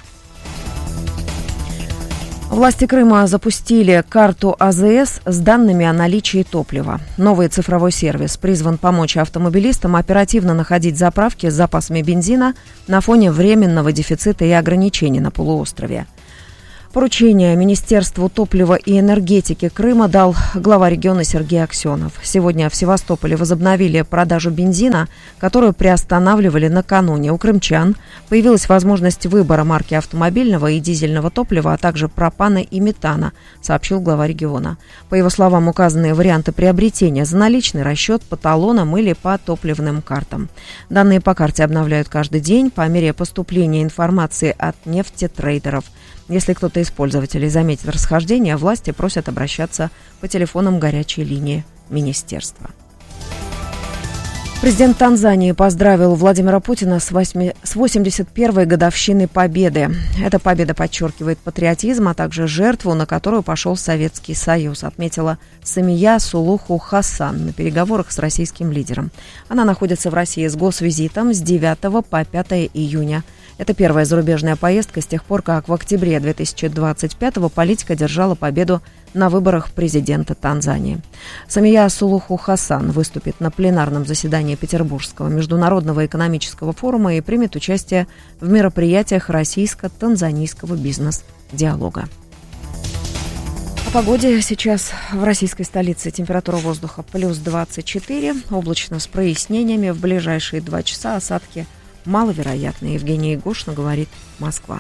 Speaker 4: Власти Крыма запустили карту А Зэ Эс с данными о наличии топлива. Новый цифровой сервис призван помочь автомобилистам оперативно находить заправки с запасами бензина на фоне временного дефицита и ограничений на полуострове. Поручение Министерству топлива и энергетики Крыма дал глава региона Сергей Аксенов. Сегодня в Севастополе возобновили продажу бензина, которую приостанавливали накануне. У крымчан появилась возможность выбора марки автомобильного и дизельного топлива, а также пропана и метана, сообщил глава региона. По его словам, указанные варианты приобретения за наличный расчет по талонам или по топливным картам. Данные по карте обновляют каждый день по мере поступления информации от нефтетрейдеров. Если кто-то из пользователей заметит расхождение, власти просят обращаться по телефонам горячей линии министерства. Президент Танзании поздравил Владимира Путина с восемьдесят первой годовщиной Победы. Эта победа подчеркивает патриотизм, а также жертву, на которую пошел Советский Союз, отметила Самия Сулуху Хасан на переговорах с российским лидером. Она находится в России с госвизитом с девятого по пятое июня. Это первая зарубежная поездка с тех пор, как в октябре две тысячи двадцать пятого политика одержала победу на выборах президента Танзании. Самия Сулуху Хасан выступит на пленарном заседании Петербургского международного экономического форума и примет участие в мероприятиях российско-танзанийского бизнес-диалога. О погоде сейчас в российской столице. Температура воздуха плюс двадцать четыре, облачно с прояснениями. В ближайшие два часа осадки маловероятно. Евгения Егошина, говорит Москва.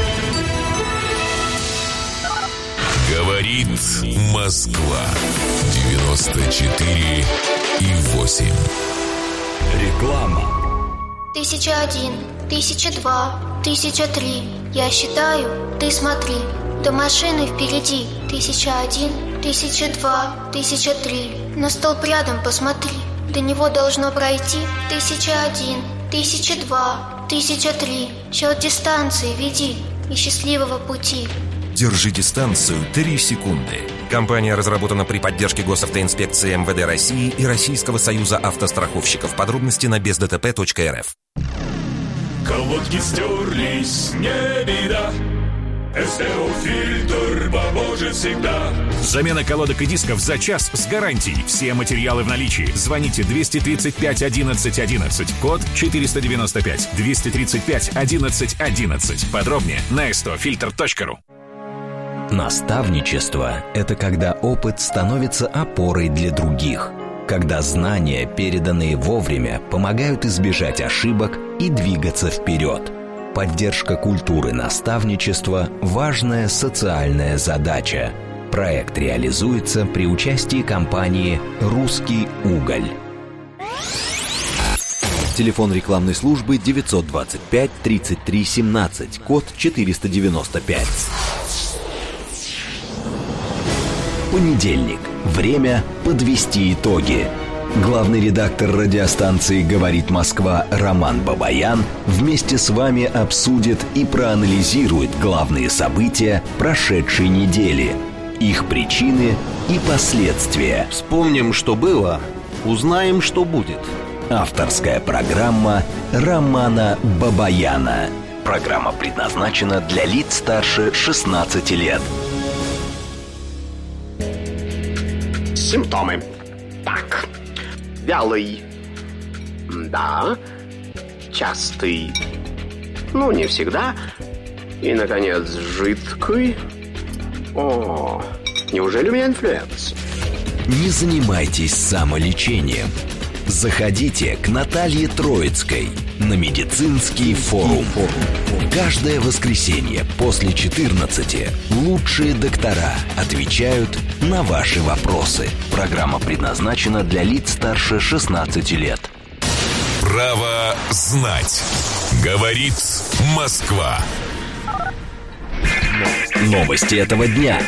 Speaker 3: Говорит Москва. девяносто четыре и восемь.
Speaker 5: Реклама.
Speaker 10: Тысяча один, тысяча два, тысяча три. Я считаю, ты смотри. До машины впереди. Тысяча один, тысяча два, тысяча три. На столб рядом посмотри. До него должно пройти тысяча один, тысяча два, тысяча три. Счет дистанции веди и счастливого пути.
Speaker 11: Держи дистанцию три секунды. Компания разработана при поддержке Госавтоинспекции эм вэ дэ России и Российского союза автостраховщиков. Подробности на без дэ тэ пэ точка эр эф.
Speaker 12: Колодки стерлись, не беда. эс тэ о-фильтр поможет всегда.
Speaker 13: Замена колодок и дисков за час с гарантией. Все материалы в наличии. Звоните двести тридцать пять одиннадцать одиннадцать. Код четыреста девяносто пять. двести тридцать пять одиннадцать одиннадцать. Подробнее на эс тэ о фильтр точка ру.
Speaker 5: Наставничество – это когда опыт становится опорой для других. Когда знания, переданные вовремя, помогают избежать ошибок и двигаться вперед. Поддержка культуры наставничества – важная социальная задача. Проект реализуется при участии компании «Русский уголь». Телефон рекламной службы девятьсот двадцать пять тридцать три семнадцать, код четыреста девяносто пять. Понедельник. Время подвести итоги. Главный редактор радиостанции «Говорит Москва» Роман Бабаян вместе с вами обсудит и проанализирует главные события прошедшей недели, их причины и последствия.
Speaker 14: Вспомним, что было, узнаем, что будет.
Speaker 5: Авторская программа Романа Бабаяна. Программа предназначена для лиц старше шестнадцати лет.
Speaker 15: Симптомы. Так. Вялый. Да. Частый. Ну, не всегда. И, наконец, жидкий. О, неужели у меня инфлюенс?
Speaker 5: Не занимайтесь самолечением. Заходите к Наталье Троицкой на медицинский форум. Каждое воскресенье после четырнадцати лучшие доктора отвечают на ваши вопросы. Программа предназначена для лиц старше шестнадцати лет.
Speaker 3: Право знать. Говорит Москва.
Speaker 5: Новости этого дня.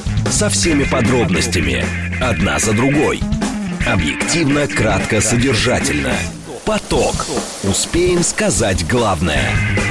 Speaker 5: Со всеми подробностями. Одна за другой. Объективно, кратко, содержательно. Поток. Успеем сказать главное.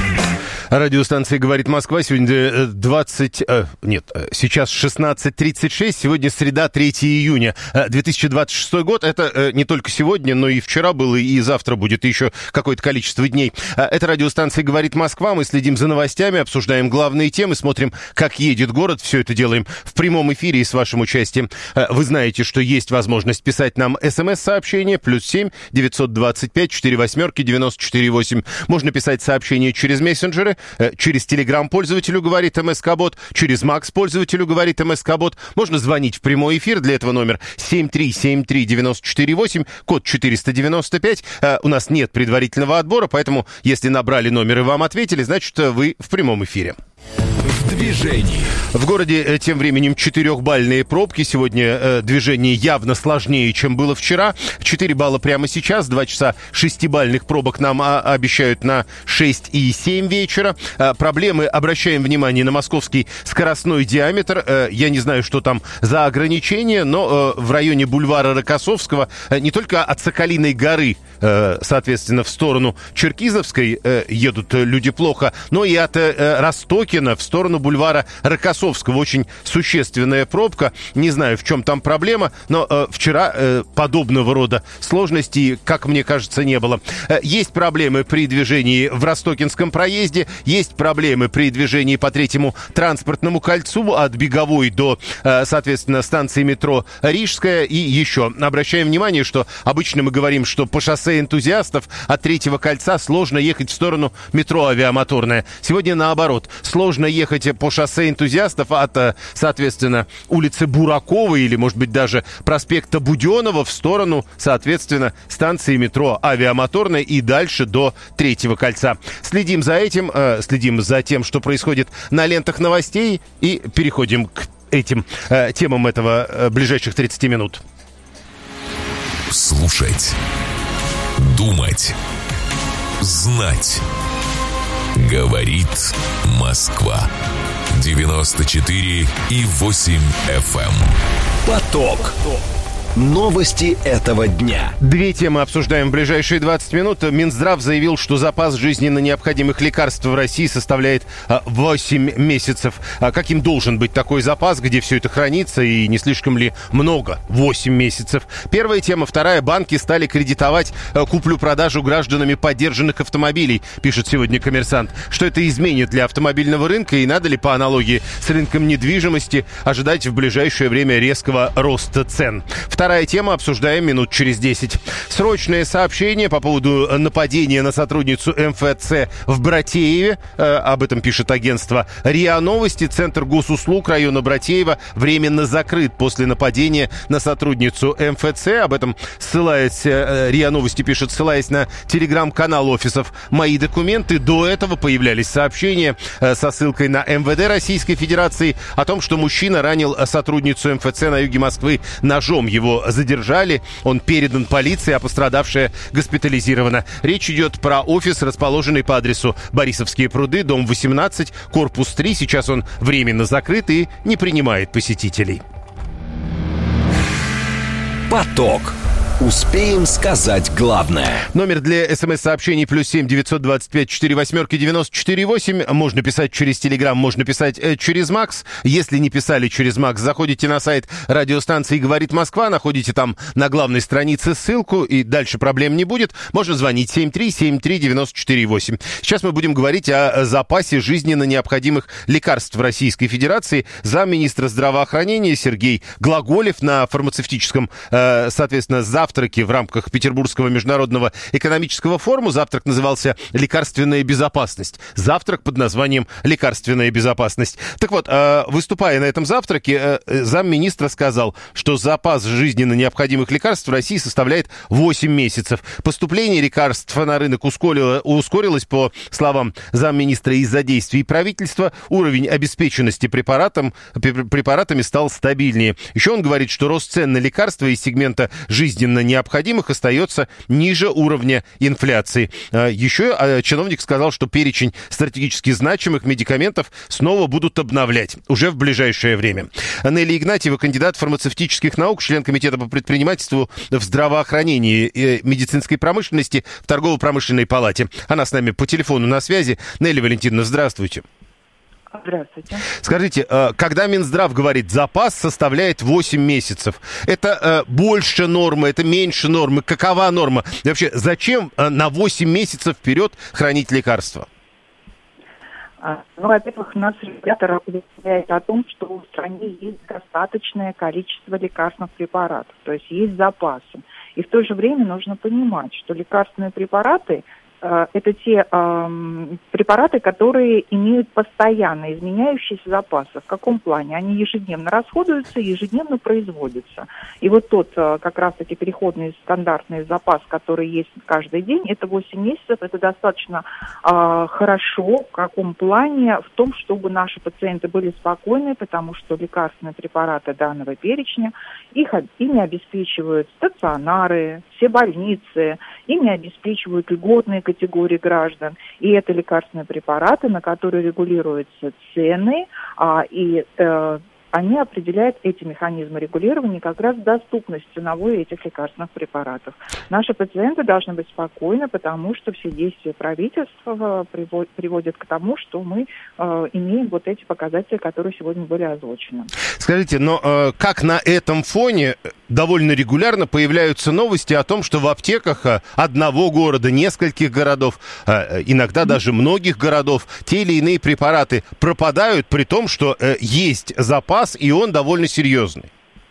Speaker 7: Радиостанция «Говорит Москва». Сегодня двадцать... Э, нет, сейчас шестнадцать тридцать шесть. Сегодня среда, третьего июня две тысячи двадцать шестой год. Это э, не только сегодня, но и вчера было, и завтра будет еще какое-то количество дней. Это радиостанция «Говорит Москва». Мы следим за новостями, обсуждаем главные темы, смотрим, как едет город. Все это делаем в прямом эфире и с вашим участием. Вы знаете, что есть возможность писать нам смс-сообщение. Плюс семь девятьсот двадцать пять четыре восьмерки девяносто четыре восемь. Можно писать сообщения через мессенджеры. Через Telegram пользователю говорит МСК-бот, через Макс пользователю говорит МСК-бот. Можно звонить в прямой эфир, для этого номер семь три семь три девять четыре восемь, код четыреста девяносто пять. У нас нет предварительного отбора, поэтому если набрали номер и вам ответили, значит вы в прямом эфире.
Speaker 5: В движении.
Speaker 7: В городе тем временем четырехбальные пробки. Сегодня э, движение явно сложнее, чем было вчера. четыре балла прямо сейчас. Два часа шестибальных пробок нам а, обещают на шесть и семь вечера. А, проблемы, обращаем внимание на московский скоростной диаметр. Э, я не знаю, что там за ограничения, но э, в районе бульвара Рокоссовского э, не только от Соколиной горы, э, соответственно, в сторону Черкизовской э, едут люди плохо, но и от э, Ростокина в сторону бульвара Рокоссовского. Очень существенная пробка. Не знаю, в чем там проблема, но э, вчера э, подобного рода сложностей, как мне кажется, не было. Э, есть проблемы при движении в Ростокинском проезде, есть проблемы при движении по третьему транспортному кольцу от Беговой до, э, соответственно, станции метро Рижская. И еще обращаем внимание, что обычно мы говорим, что по шоссе Энтузиастов от третьего кольца сложно ехать в сторону метро Авиамоторная. Сегодня наоборот. Сложно ехать по шоссе Энтузиастов от, соответственно, улицы Буракова или, может быть, даже проспекта Буденова в сторону, соответственно, станции метро Авиамоторная и дальше до третьего кольца. Следим за этим, э, следим за тем, что происходит на лентах новостей, и переходим к этим э, темам этого э, ближайших тридцати минут.
Speaker 3: Слушать, думать, знать. Говорит Москва. девяносто четыре и восемь эф эм.
Speaker 5: Поток. Новости этого дня.
Speaker 7: Две темы обсуждаем в ближайшие двадцать минут. Минздрав заявил, что запас жизненно необходимых лекарств в России составляет восемь месяцев. Каким должен быть такой запас, где все это хранится, и не слишком ли много? восемь месяцев. Первая тема. Вторая. Банки стали кредитовать куплю-продажу гражданами подержанных автомобилей, пишет сегодня «Коммерсант». Что это изменит для автомобильного рынка, и надо ли по аналогии с рынком недвижимости ожидать в ближайшее время резкого роста цен? Вторая Вторая тема, обсуждаем минут через десять. Срочное сообщение по поводу нападения на сотрудницу эм эф цэ в Братееве. Э, об этом пишет агентство РИА Новости. Центр госуслуг района Братеева временно закрыт после нападения на сотрудницу эм эф цэ. Об этом, ссылаясь, э, РИА Новости пишет, ссылаясь на телеграм-канал офисов «Мои документы». До этого появлялись сообщения э, со ссылкой на эм вэ дэ Российской Федерации о том, что мужчина ранил сотрудницу эм эф цэ на юге Москвы ножом. Его задержали, он передан полиции, а пострадавшая госпитализирована. Речь идет про офис, расположенный по адресу Борисовские пруды, дом восемнадцать, корпус три. Сейчас он временно закрыт и не принимает посетителей.
Speaker 5: Поток. Успеем сказать главное.
Speaker 7: Номер для смс-сообщений плюс семь девятьсот двадцать пять четыре восьмерки девяносто четыре восемь. Можно писать через Телеграм, можно писать э, через Макс. Если не писали через Макс, заходите на сайт радиостанции «Говорит Москва», находите там на главной странице ссылку, и дальше проблем не будет. Можно звонить семь три семь три девяносто четыре восемь. Сейчас мы будем говорить о запасе жизненно необходимых лекарств в Российской Федерации. Замминистра здравоохранения Сергей Глаголев на фармацевтическом, э, соответственно, за завтраки в рамках Петербургского международного экономического форума. Завтрак назывался «Лекарственная безопасность». Завтрак под названием «Лекарственная безопасность». Так вот, выступая на этом завтраке, замминистра сказал, что запас жизненно необходимых лекарств в России составляет восемь месяцев. Поступление лекарств на рынок ускорило, ускорилось, по словам замминистра, из-за действий правительства. Уровень обеспеченности препаратом, препаратами стал стабильнее. Еще он говорит, что рост цен на лекарства из сегмента жизненно необходимых остается ниже уровня инфляции. Еще чиновник сказал, что перечень стратегически значимых медикаментов снова будут обновлять уже в ближайшее время. Нелли Игнатьева, кандидат фармацевтических наук, член комитета по предпринимательству в здравоохранении и медицинской промышленности в торгово-промышленной палате. Она с нами по телефону на связи. Нелли Валентиновна, здравствуйте.
Speaker 16: Здравствуйте.
Speaker 7: Скажите, когда Минздрав говорит, запас составляет восемь месяцев, это больше нормы, это меньше нормы? Какова норма? И вообще, зачем на восемь месяцев вперед хранить лекарства?
Speaker 16: Ну, во-первых, нас регулятор заявляет о том, что в стране есть достаточное количество лекарственных препаратов, то есть есть запасы. И в то же время нужно понимать, что лекарственные препараты это те э, препараты, которые имеют постоянно изменяющиеся запасы. В каком плане? Они ежедневно расходуются, ежедневно производятся. И вот тот э, как раз-таки переходный стандартный запас, который есть каждый день, это восемь месяцев. Это достаточно э, хорошо. В каком плане? В том, чтобы наши пациенты были спокойны, потому что лекарственные препараты данного перечня, их, ими обеспечивают стационары, все больницы, ими обеспечивают льготные категории граждан. И это лекарственные препараты, на которые регулируются цены, а, и э, они определяют эти механизмы регулирования как раз доступность ценовой этих лекарственных препаратов. Наши пациенты должны быть спокойны, потому что все действия правительства приводят к тому, что мы э, имеем вот эти показатели, которые сегодня были озвучены.
Speaker 7: Скажите, но э, как на этом фоне довольно регулярно появляются новости о том, что в аптеках одного города, нескольких городов, э, иногда даже многих городов, те или иные препараты пропадают, при том, что э, есть запас, и он довольно серьезный?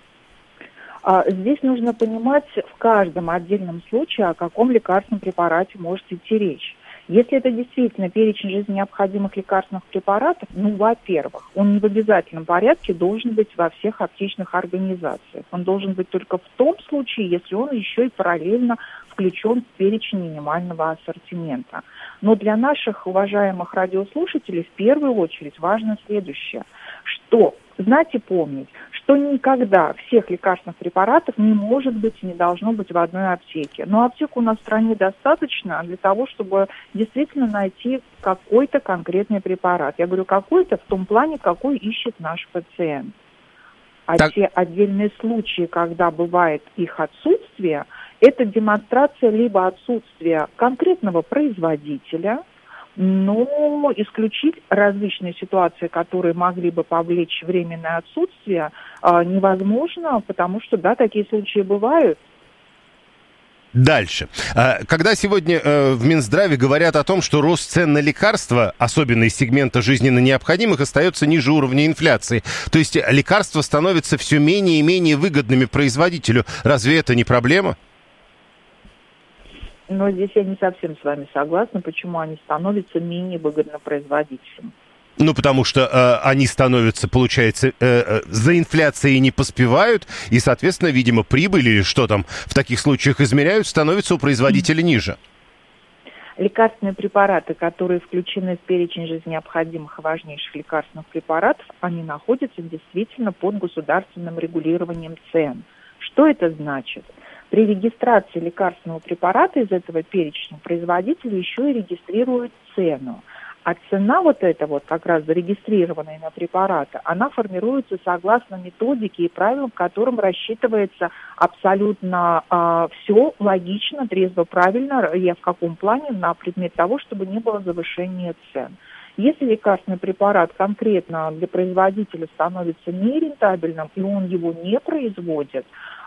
Speaker 16: Здесь нужно понимать в каждом отдельном случае, о каком лекарственном препарате может идти речь. Если это действительно перечень жизненно необходимых лекарственных препаратов, ну, во-первых, он не в обязательном порядке должен быть во всех аптечных организациях. Он должен быть только в том случае, если он еще и параллельно включен в перечень минимального ассортимента. Но для наших уважаемых радиослушателей в первую очередь важно следующее, что знать и помнить, что никогда всех лекарственных препаратов не может быть и не должно быть в одной аптеке. Но аптек у нас в стране достаточно для того, чтобы действительно найти какой-то конкретный препарат. Я говорю какой-то в том плане, какой ищет наш пациент. А так... те отдельные случаи, когда бывает их отсутствие, это демонстрация либо отсутствия конкретного производителя, но исключить различные ситуации, которые могли бы повлечь временное отсутствие, невозможно, потому что, да, такие случаи бывают.
Speaker 7: Дальше. Когда сегодня в Минздраве говорят о том, что рост цен на лекарства, особенно из сегмента жизненно необходимых, остается ниже уровня инфляции, то есть лекарства становятся все менее и менее выгодными производителю, разве это не проблема?
Speaker 16: Но здесь я не совсем с вами согласна, почему они становятся менее выгодно производителям.
Speaker 7: Ну, потому что э, они становятся, получается, э, э, за инфляцией не поспевают, и, соответственно, видимо, прибыль или что там в таких случаях измеряют, становится у производителя ниже.
Speaker 16: Лекарственные препараты, которые включены в перечень жизненно необходимых и важнейших лекарственных препаратов, они находятся действительно под государственным регулированием цен. Что это значит? При регистрации лекарственного препарата из этого перечня производитель еще и регистрирует цену. А цена вот эта вот, как раз зарегистрированная на препараты, она формируется согласно методике и правилам, которым рассчитывается абсолютно э, все логично, трезво, правильно, я в каком плане, на предмет того, чтобы не было завышения цен. Если лекарственный препарат конкретно для производителя становится нерентабельным, и он его не производит,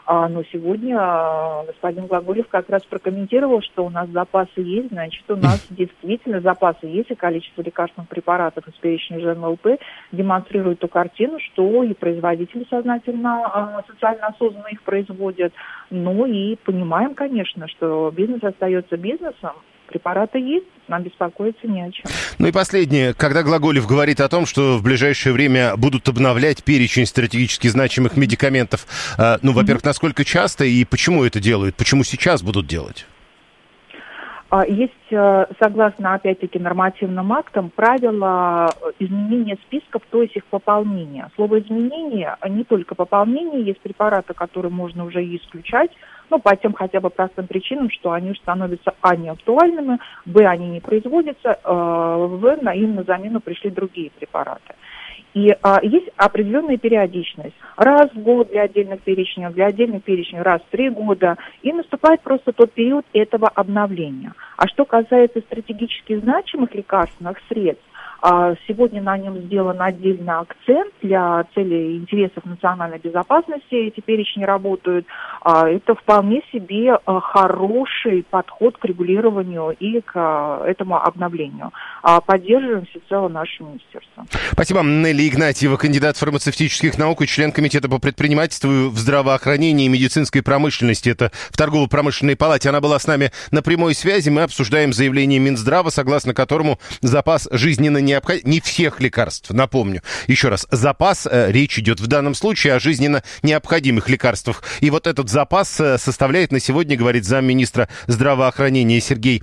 Speaker 16: А, но сегодня а, господин Глаголев как раз прокомментировал, что у нас запасы есть, значит, у нас действительно запасы есть, и количество лекарственных препаратов из перечня ЖНЛП демонстрирует ту картину, что и производители сознательно, а, социально осознанно их производят. Ну и понимаем, конечно, что бизнес остается бизнесом. Препараты есть, нам беспокоиться не о чем.
Speaker 7: Ну и последнее. Когда Глаголев говорит о том, что в ближайшее время будут обновлять перечень стратегически значимых медикаментов, э, ну, во-первых, mm-hmm. насколько часто и почему это делают? Почему сейчас будут делать?
Speaker 16: Есть, согласно, опять-таки, нормативным актам, правила изменения списков, то есть их пополнения. Слово «изменение» не только пополнение, есть препараты, которые можно уже и исключать, ну, по тем хотя бы простым причинам, что они уже становятся а. неактуальными, б. они не производятся, в. им на замену пришли другие препараты. И а, есть определенная периодичность. Раз в год для отдельных перечней, для отдельных перечней раз в три года. И наступает просто тот период этого обновления. А что касается стратегически значимых лекарственных средств, а, сегодня на нем сделан отдельный акцент для целей интересов национальной безопасности. Эти перечни работают. А, это вполне себе а, хороший подход к регулированию и к а, этому обновлению. А, поддерживаем всецело наше министерство.
Speaker 7: Спасибо. Нелли Игнатьева, кандидат фармацевтических наук и член комитета по предпринимательству в здравоохранении и медицинской промышленности. Это в торгово-промышленной палате. Она была с нами на прямой связи. Мы обсуждаем заявление Минздрава, согласно которому запас жизненно необходим, не всех лекарств, напомню. Еще раз, запас, э, речь идет в данном случае о жизненно необходимых лекарствах. И вот этот запас э, составляет на сегодня, говорит замминистра здравоохранения Сергей